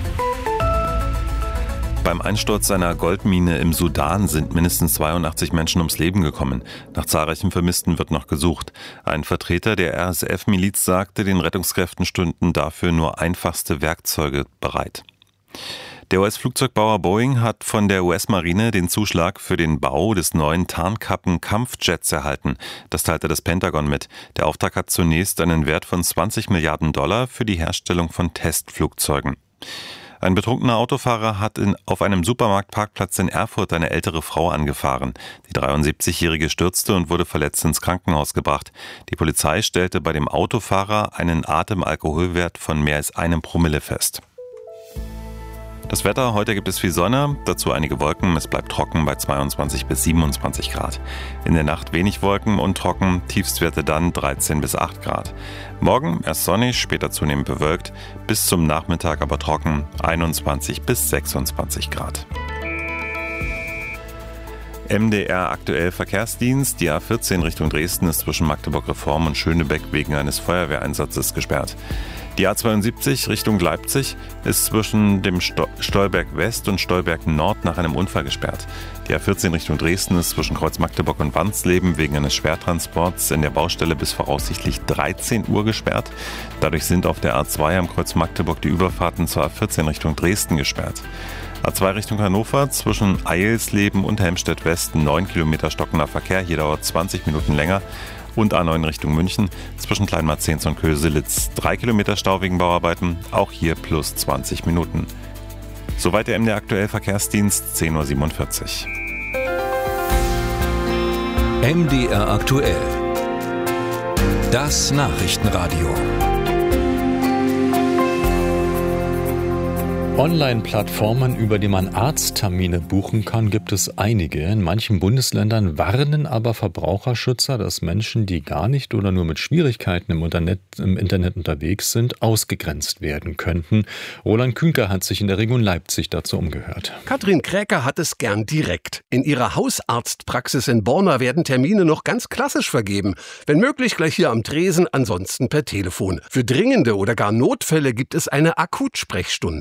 Beim Einsturz einer Goldmine im Sudan sind mindestens 82 Menschen ums Leben gekommen. Nach zahlreichen Vermissten wird noch gesucht. Ein Vertreter der RSF-Miliz sagte, den Rettungskräften stünden dafür nur einfachste Werkzeuge bereit. Der US-Flugzeugbauer Boeing hat von der US-Marine den Zuschlag für den Bau des neuen Tarnkappen-Kampfjets erhalten. Das teilte das Pentagon mit. Der Auftrag hat zunächst einen Wert von $20 Milliarden für die Herstellung von Testflugzeugen. Ein betrunkener Autofahrer hat auf einem Supermarktparkplatz in Erfurt eine ältere Frau angefahren. Die 73-Jährige stürzte und wurde verletzt ins Krankenhaus gebracht. Die Polizei stellte bei dem Autofahrer einen Atemalkoholwert von mehr als 1 Promille fest. Das Wetter, heute gibt es viel Sonne, dazu einige Wolken, es bleibt trocken bei 22 bis 27 Grad. In der Nacht wenig Wolken und trocken, Tiefstwerte dann 13 bis 8 Grad. Morgen erst sonnig, später zunehmend bewölkt, bis zum Nachmittag aber trocken, 21 bis 26 Grad. MDR aktuell Verkehrsdienst. Die A14 Richtung Dresden ist zwischen Magdeburg-Reform und Schönebeck wegen eines Feuerwehreinsatzes gesperrt. Die A72 Richtung Leipzig ist zwischen dem Stolberg West und Stolberg Nord nach einem Unfall gesperrt. Die A14 Richtung Dresden ist zwischen Kreuz Magdeburg und Wansleben wegen eines Schwertransports in der Baustelle bis voraussichtlich 13 Uhr gesperrt. Dadurch sind auf der A2 am Kreuz Magdeburg die Überfahrten zur A14 Richtung Dresden gesperrt. A2 Richtung Hannover zwischen Eilsleben und Helmstedt West 9 Kilometer stockender Verkehr, hier dauert 20 Minuten länger. Und A9 Richtung München zwischen Kleinmarzens und Köselitz 3 Kilometer Stau wegen Bauarbeiten, auch hier plus 20 Minuten. Soweit der MDR aktuell Verkehrsdienst, 10.47 Uhr. MDR aktuell. Das Nachrichtenradio. Online-Plattformen, über die man Arzttermine buchen kann, gibt es einige. In manchen Bundesländern warnen aber Verbraucherschützer, dass Menschen, die gar nicht oder nur mit Schwierigkeiten im Internet unterwegs sind, ausgegrenzt werden könnten. Roland Künker hat sich in der Region Leipzig dazu umgehört. Katrin Kräker hat es gern direkt. In ihrer Hausarztpraxis in Borna werden Termine noch ganz klassisch vergeben. Wenn möglich gleich hier am Tresen, ansonsten per Telefon. Für dringende oder gar Notfälle gibt es eine Akutsprechstunde. Wir haben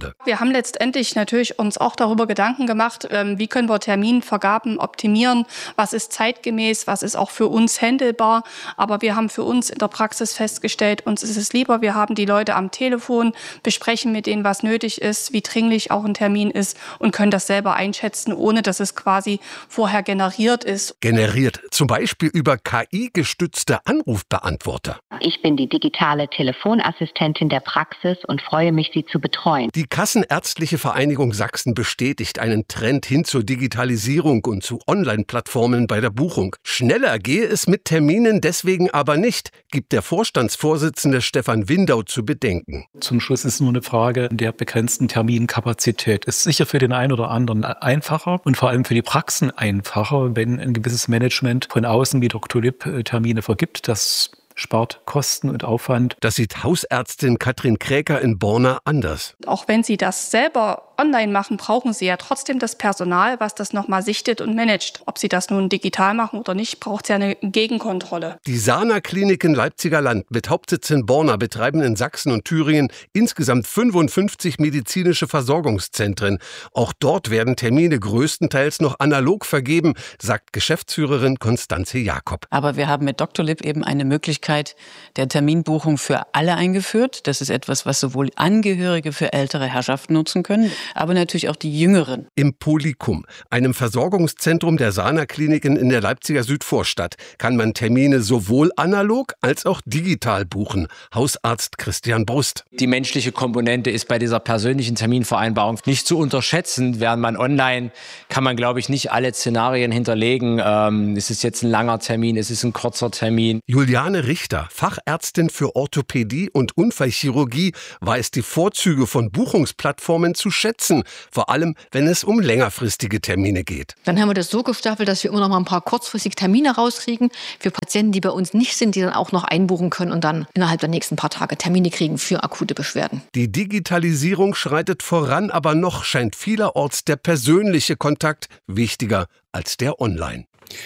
haben letztendlich natürlich uns auch darüber Gedanken gemacht, wie können wir Terminvergaben optimieren, was ist zeitgemäß, was ist auch für uns handelbar. Aber wir haben für uns in der Praxis festgestellt, uns ist es lieber, wir haben die Leute am Telefon, besprechen mit denen, was nötig ist, wie dringlich auch ein Termin ist und können das selber einschätzen, ohne dass es quasi vorher generiert ist. Generiert, zum Beispiel über KI-gestützte Anrufbeantworter. Ich bin die digitale Telefonassistentin der Praxis und freue mich, Sie zu betreuen. Die Kassenärztliche Vereinigung Sachsen bestätigt einen Trend hin zur Digitalisierung und zu Online-Plattformen bei der Buchung. Schneller gehe es mit Terminen deswegen aber nicht, gibt der Vorstandsvorsitzende Stefan Windau zu bedenken. Zum Schluss ist nur eine Frage der begrenzten Terminkapazität. Ist sicher für den einen oder anderen einfacher und vor allem für die Praxen einfacher, wenn ein gewisses Management von außen wie Dr. Lipp Termine vergibt. Das spart Kosten und Aufwand. Das sieht Hausärztin Katrin Kräker in Borna anders. Auch wenn Sie das selber online machen, brauchen Sie ja trotzdem das Personal, was das nochmal sichtet und managt. Ob Sie das nun digital machen oder nicht, braucht es ja eine Gegenkontrolle. Die Sana-Kliniken Leipziger Land mit Hauptsitz in Borna betreiben in Sachsen und Thüringen insgesamt 55 medizinische Versorgungszentren. Auch dort werden Termine größtenteils noch analog vergeben, sagt Geschäftsführerin Konstanze Jakob. Aber wir haben mit Dr. Lipp eben eine Möglichkeit der Terminbuchung für alle eingeführt. Das ist etwas, was sowohl Angehörige für ältere Herrschaften nutzen können, aber natürlich auch die Jüngeren. Im Polycum, einem Versorgungszentrum der Sana-Kliniken in der Leipziger Südvorstadt, kann man Termine sowohl analog als auch digital buchen. Hausarzt Christian Brust. Die menschliche Komponente ist bei dieser persönlichen Terminvereinbarung nicht zu unterschätzen. Während man online kann man, glaube ich, nicht alle Szenarien hinterlegen. Ist es jetzt ein langer Termin, ist es ein kurzer Termin? Juliane Richter, Fachärztin für Orthopädie und Unfallchirurgie, weiß die Vorzüge von Buchungsplattformen zu schätzen, vor allem wenn es um längerfristige Termine geht. Dann haben wir das so gestaffelt, dass wir immer noch mal ein paar kurzfristige Termine rauskriegen für Patienten, die bei uns nicht sind, die dann auch noch einbuchen können und dann innerhalb der nächsten paar Tage Termine kriegen für akute Beschwerden. Die Digitalisierung schreitet voran, aber noch scheint vielerorts der persönliche Kontakt wichtiger als der Online.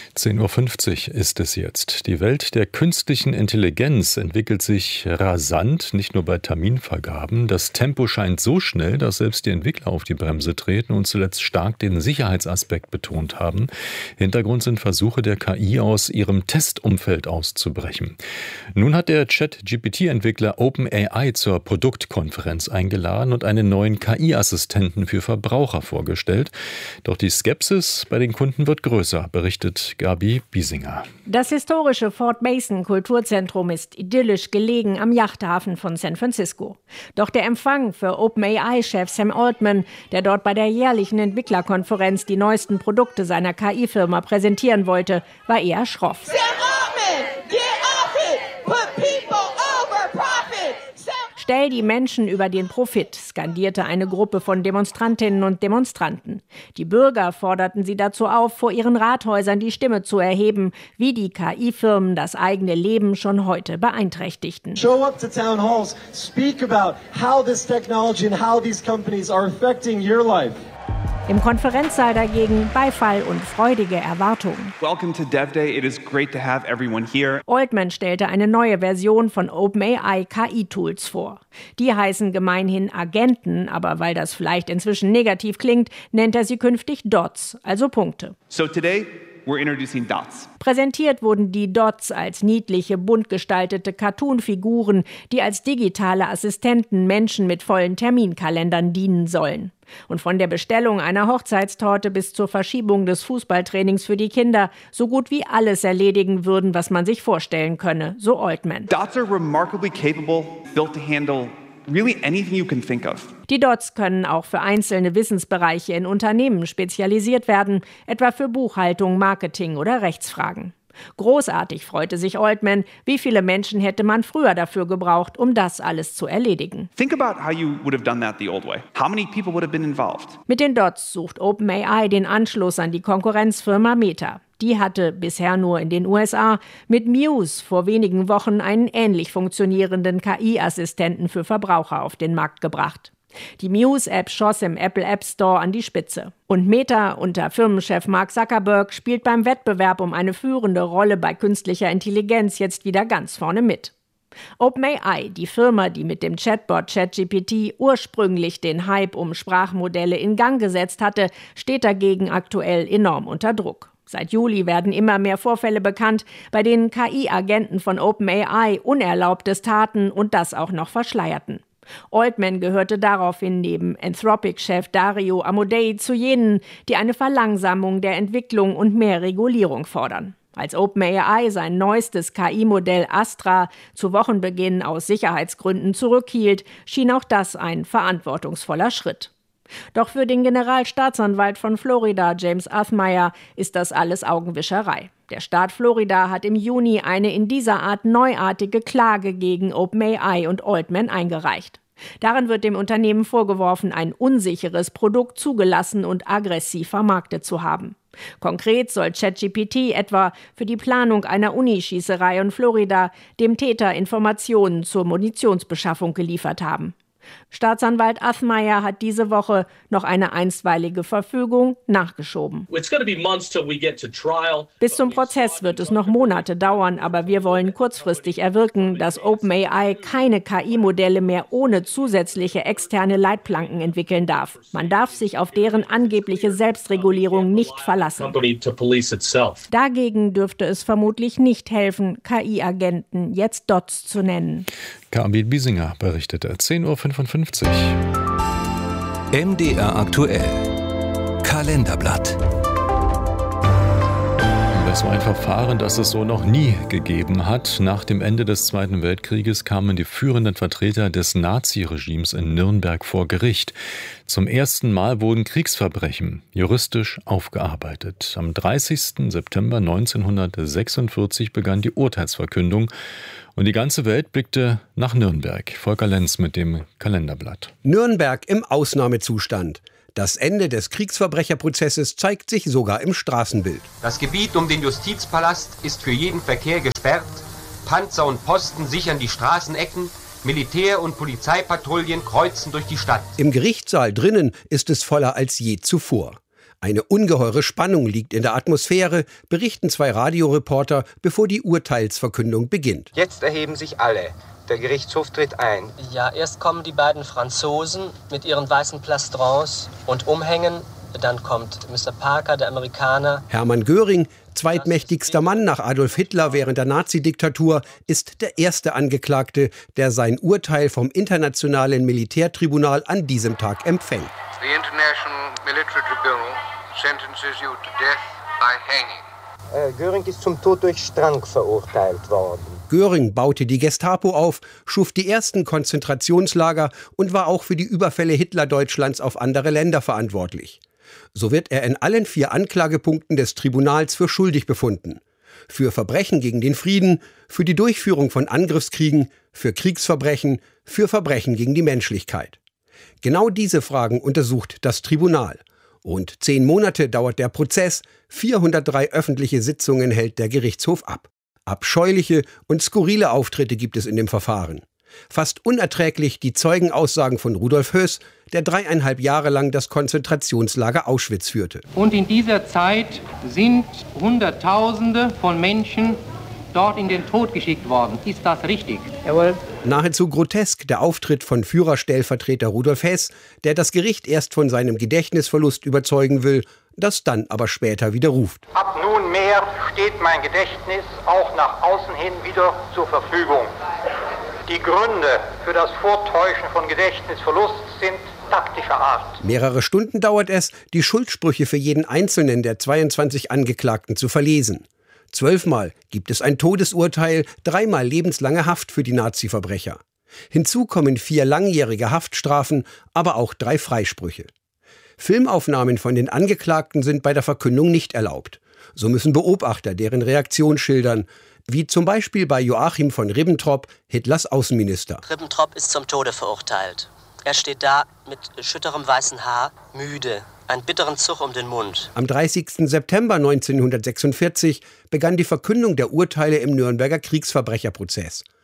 10.50 Uhr ist es jetzt. Die Welt der künstlichen Intelligenz entwickelt sich rasant, nicht nur bei Terminvergaben. Das Tempo scheint so schnell, dass selbst die Entwickler auf die Bremse treten und zuletzt stark den Sicherheitsaspekt betont haben. Hintergrund sind Versuche der KI, aus ihrem Testumfeld auszubrechen. Nun hat der Chat-GPT-Entwickler OpenAI zur Produktkonferenz eingeladen und einen neuen KI-Assistenten für Verbraucher vorgestellt. Doch die Skepsis bei den Kunden wird größer, berichtet Gabi Biesinger. Das historische Fort Mason Kulturzentrum ist idyllisch gelegen am Yachthafen von San Francisco. Doch der Empfang für OpenAI-Chef Sam Altman, der dort bei der jährlichen Entwicklerkonferenz die neuesten Produkte seiner KI-Firma präsentieren wollte, war eher schroff. Sam Altman, get off it! Put people over profit! Stell die Menschen über den Profit, skandierte eine Gruppe von Demonstrantinnen und Demonstranten. Die Bürger forderten sie dazu auf, vor ihren Rathäusern die Stimme zu erheben, wie die KI-Firmen das eigene Leben schon heute beeinträchtigten. Show up to town halls, speak about how this technology and how these companies are affecting your life. Im Konferenzsaal dagegen Beifall und freudige Erwartungen. Welcome to Dev Day. It is great to have everyone here. Altman stellte eine neue Version von OpenAI KI-Tools vor. Die heißen gemeinhin Agenten, aber weil das vielleicht inzwischen negativ klingt, nennt er sie künftig Dots, also Punkte. So today we're introducing Dots. Präsentiert wurden die Dots als niedliche, bunt gestaltete Cartoon-Figuren, die als digitale Assistenten Menschen mit vollen Terminkalendern dienen sollen. Und von der Bestellung einer Hochzeitstorte bis zur Verschiebung des Fußballtrainings für die Kinder so gut wie alles erledigen würden, was man sich vorstellen könne, so Altman. Dots are remarkably capable, built to handle really anything you can think of. Die Dots können auch für einzelne Wissensbereiche in Unternehmen spezialisiert werden, etwa für Buchhaltung, Marketing oder Rechtsfragen. Großartig freute sich Altman, wie viele Menschen hätte man früher dafür gebraucht, um das alles zu erledigen. Think about how you would have done that the old way. How many people would have been involved? Mit den Dots sucht OpenAI den Anschluss an die Konkurrenzfirma Meta. Die hatte bisher nur in den USA mit Muse vor wenigen Wochen einen ähnlich funktionierenden KI-Assistenten für Verbraucher auf den Markt gebracht. Die Muse-App schoss im Apple App Store an die Spitze. Und Meta unter Firmenchef Mark Zuckerberg spielt beim Wettbewerb um eine führende Rolle bei künstlicher Intelligenz jetzt wieder ganz vorne mit. OpenAI, die Firma, die mit dem Chatbot ChatGPT ursprünglich den Hype um Sprachmodelle in Gang gesetzt hatte, steht dagegen aktuell enorm unter Druck. Seit Juli werden immer mehr Vorfälle bekannt, bei denen KI-Agenten von OpenAI Unerlaubtes taten und das auch noch verschleierten. Altman gehörte daraufhin neben Anthropic-Chef Dario Amodei zu jenen, die eine Verlangsamung der Entwicklung und mehr Regulierung fordern. Als OpenAI sein neuestes KI-Modell Astra zu Wochenbeginn aus Sicherheitsgründen zurückhielt, schien auch das ein verantwortungsvoller Schritt. Doch für den Generalstaatsanwalt von Florida, James Athmeier, ist das alles Augenwischerei. Der Staat Florida hat im Juni eine in dieser Art neuartige Klage gegen OpenAI und Altman eingereicht. Darin wird dem Unternehmen vorgeworfen, ein unsicheres Produkt zugelassen und aggressiv vermarktet zu haben. Konkret soll ChatGPT etwa für die Planung einer Unischießerei in Florida dem Täter Informationen zur Munitionsbeschaffung geliefert haben. Staatsanwalt Athmeier hat diese Woche noch eine einstweilige Verfügung nachgeschoben. Bis zum Prozess wird es noch Monate dauern, aber wir wollen kurzfristig erwirken, dass OpenAI keine KI-Modelle mehr ohne zusätzliche externe Leitplanken entwickeln darf. Man darf sich auf deren angebliche Selbstregulierung nicht verlassen. Dagegen dürfte es vermutlich nicht helfen, KI-Agenten jetzt Dots zu nennen. Carmen Biesinger berichtete, 10:55 Uhr. MDR aktuell. Kalenderblatt. Das war ein Verfahren, das es so noch nie gegeben hat. Nach dem Ende des Zweiten Weltkrieges kamen die führenden Vertreter des Naziregimes in Nürnberg vor Gericht. Zum ersten Mal wurden Kriegsverbrechen juristisch aufgearbeitet. Am 30. September 1946 begann die Urteilsverkündung. Und die ganze Welt blickte nach Nürnberg. Volker Lenz mit dem Kalenderblatt. Nürnberg im Ausnahmezustand. Das Ende des Kriegsverbrecherprozesses zeigt sich sogar im Straßenbild. Das Gebiet um den Justizpalast ist für jeden Verkehr gesperrt. Panzer und Posten sichern die Straßenecken. Militär- und Polizeipatrouillen kreuzen durch die Stadt. Im Gerichtssaal drinnen ist es voller als je zuvor. Eine ungeheure Spannung liegt in der Atmosphäre, berichten zwei Radioreporter, bevor die Urteilsverkündung beginnt. Jetzt erheben sich alle. Der Gerichtshof tritt ein. Ja, erst kommen die beiden Franzosen mit ihren weißen Plastrons und Umhängen. Dann kommt Mr. Parker, der Amerikaner. Hermann Göring, zweitmächtigster Mann nach Adolf Hitler während der Nazidiktatur, ist der erste Angeklagte, der sein Urteil vom Internationalen Militärtribunal an diesem Tag empfängt. The International Military Tribunal sentences you to death by hanging. Göring ist zum Tod durch Strang verurteilt worden. Göring baute die Gestapo auf, schuf die ersten Konzentrationslager und war auch für die Überfälle Hitlerdeutschlands auf andere Länder verantwortlich. So wird er in allen 4 Anklagepunkten des Tribunals für schuldig befunden. Für Verbrechen gegen den Frieden, für die Durchführung von Angriffskriegen, für Kriegsverbrechen, für Verbrechen gegen die Menschlichkeit. Genau diese Fragen untersucht das Tribunal. Rund 10 Monate dauert der Prozess, 403 öffentliche Sitzungen hält der Gerichtshof ab. Abscheuliche und skurrile Auftritte gibt es in dem Verfahren. Fast unerträglich die Zeugenaussagen von Rudolf Höss, der 3,5 Jahre lang das Konzentrationslager Auschwitz führte. Und in dieser Zeit sind Hunderttausende von Menschen dort in den Tod geschickt worden. Ist das richtig? Jawohl. Nahezu grotesk der Auftritt von Führerstellvertreter Rudolf Hess, der das Gericht erst von seinem Gedächtnisverlust überzeugen will, das dann aber später widerruft. Ab nunmehr steht mein Gedächtnis auch nach außen hin wieder zur Verfügung. Die Gründe für das Vortäuschen von Gedächtnisverlust sind taktischer Art. Mehrere Stunden dauert es, die Schuldsprüche für jeden einzelnen der 22 Angeklagten zu verlesen. 12-mal gibt es ein Todesurteil, 3-mal lebenslange Haft für die Nazi-Verbrecher. Hinzu kommen 4 langjährige Haftstrafen, aber auch 3 Freisprüche. Filmaufnahmen von den Angeklagten sind bei der Verkündung nicht erlaubt. So müssen Beobachter deren Reaktion schildern, wie zum Beispiel bei Joachim von Ribbentrop, Hitlers Außenminister. Ribbentrop ist zum Tode verurteilt. Er steht da mit schütterem weißen Haar, müde, einen bitteren Zug um den Mund. Am 30. September 1946 begann die Verkündung der Urteile im Nürnberger Kriegsverbrecherprozess.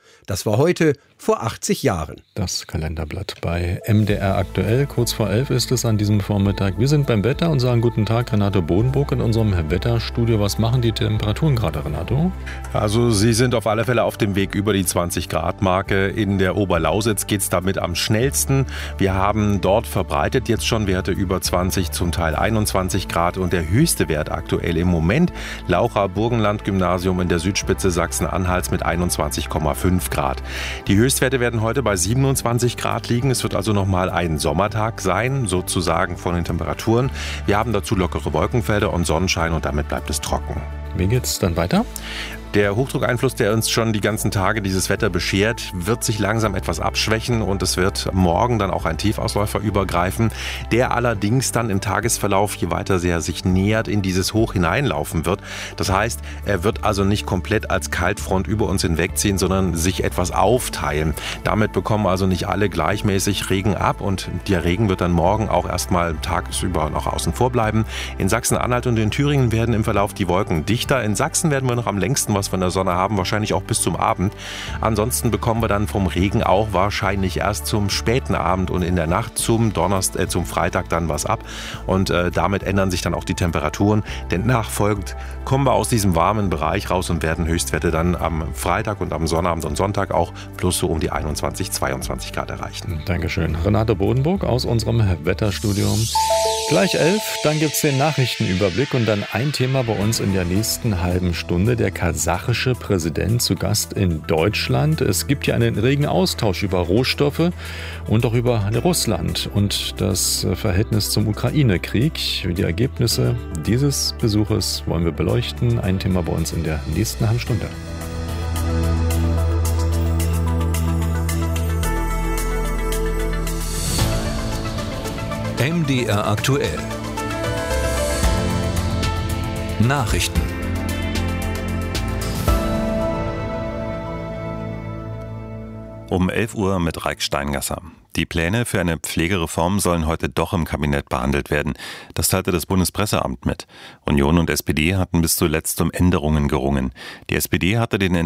Das war heute vor 80 Jahren. Das Kalenderblatt bei MDR aktuell. Kurz vor 11 ist es an diesem Vormittag. Wir sind beim Wetter und sagen guten Tag, Renato Bodenburg in unserem Wetterstudio. Was machen die Temperaturen gerade, Renato? Also sie sind auf alle Fälle auf dem Weg über die 20-Grad-Marke. In der Oberlausitz geht es damit am schnellsten. Wir haben dort verbreitet jetzt schon Werte über 20, zum Teil 21 Grad. Und der höchste Wert aktuell im Moment, Laucha-Burgenland-Gymnasium in der Südspitze Sachsen-Anhalts mit 21,5 Grad. Die Höchstwerte werden heute bei 27 Grad liegen. Es wird also nochmal ein Sommertag sein, sozusagen von den Temperaturen. Wir haben dazu lockere Wolkenfelder und Sonnenschein und damit bleibt es trocken. Wie geht's dann weiter? Der Hochdruckeinfluss, der uns schon die ganzen Tage dieses Wetter beschert, wird sich langsam etwas abschwächen und es wird morgen dann auch ein Tiefausläufer übergreifen, der allerdings dann im Tagesverlauf, je weiter er sich nähert, in dieses Hoch hineinlaufen wird. Das heißt, er wird also nicht komplett als Kaltfront über uns hinwegziehen, sondern sich etwas aufteilen. Damit bekommen also nicht alle gleichmäßig Regen ab und der Regen wird dann morgen auch erstmal tagsüber noch außen vor bleiben. In Sachsen-Anhalt und in Thüringen werden im Verlauf die Wolken dichter. In Sachsen werden wir noch am längsten was von der Sonne haben, wahrscheinlich auch bis zum Abend. Ansonsten bekommen wir dann vom Regen auch wahrscheinlich erst zum späten Abend und in der Nacht zum Freitag dann was ab. Und damit ändern sich dann auch die Temperaturen. Denn nachfolgend kommen wir aus diesem warmen Bereich raus und werden Höchstwerte dann am Freitag und am Sonnabend und Sonntag auch plus so um die 21, 22 Grad erreichen. Dankeschön. Renate Bodenburg aus unserem Wetterstudio. Gleich 11, dann gibt es den Nachrichtenüberblick und dann ein Thema bei uns in der nächsten halben Stunde. Der kasachische Präsident zu Gast in Deutschland. Es gibt hier einen regen Austausch über Rohstoffe und auch über Russland und das Verhältnis zum Ukraine-Krieg. Die Ergebnisse dieses Besuches wollen wir beleuchten. Ein Thema bei uns in der nächsten halben Stunde. MDR aktuell. Nachrichten. Um 11 Uhr mit Raik Steingasser. Die Pläne für eine Pflegereform sollen heute doch im Kabinett behandelt werden. Das teilte das Bundespresseamt mit. Union und SPD hatten bis zuletzt um Änderungen gerungen. Die SPD hatte den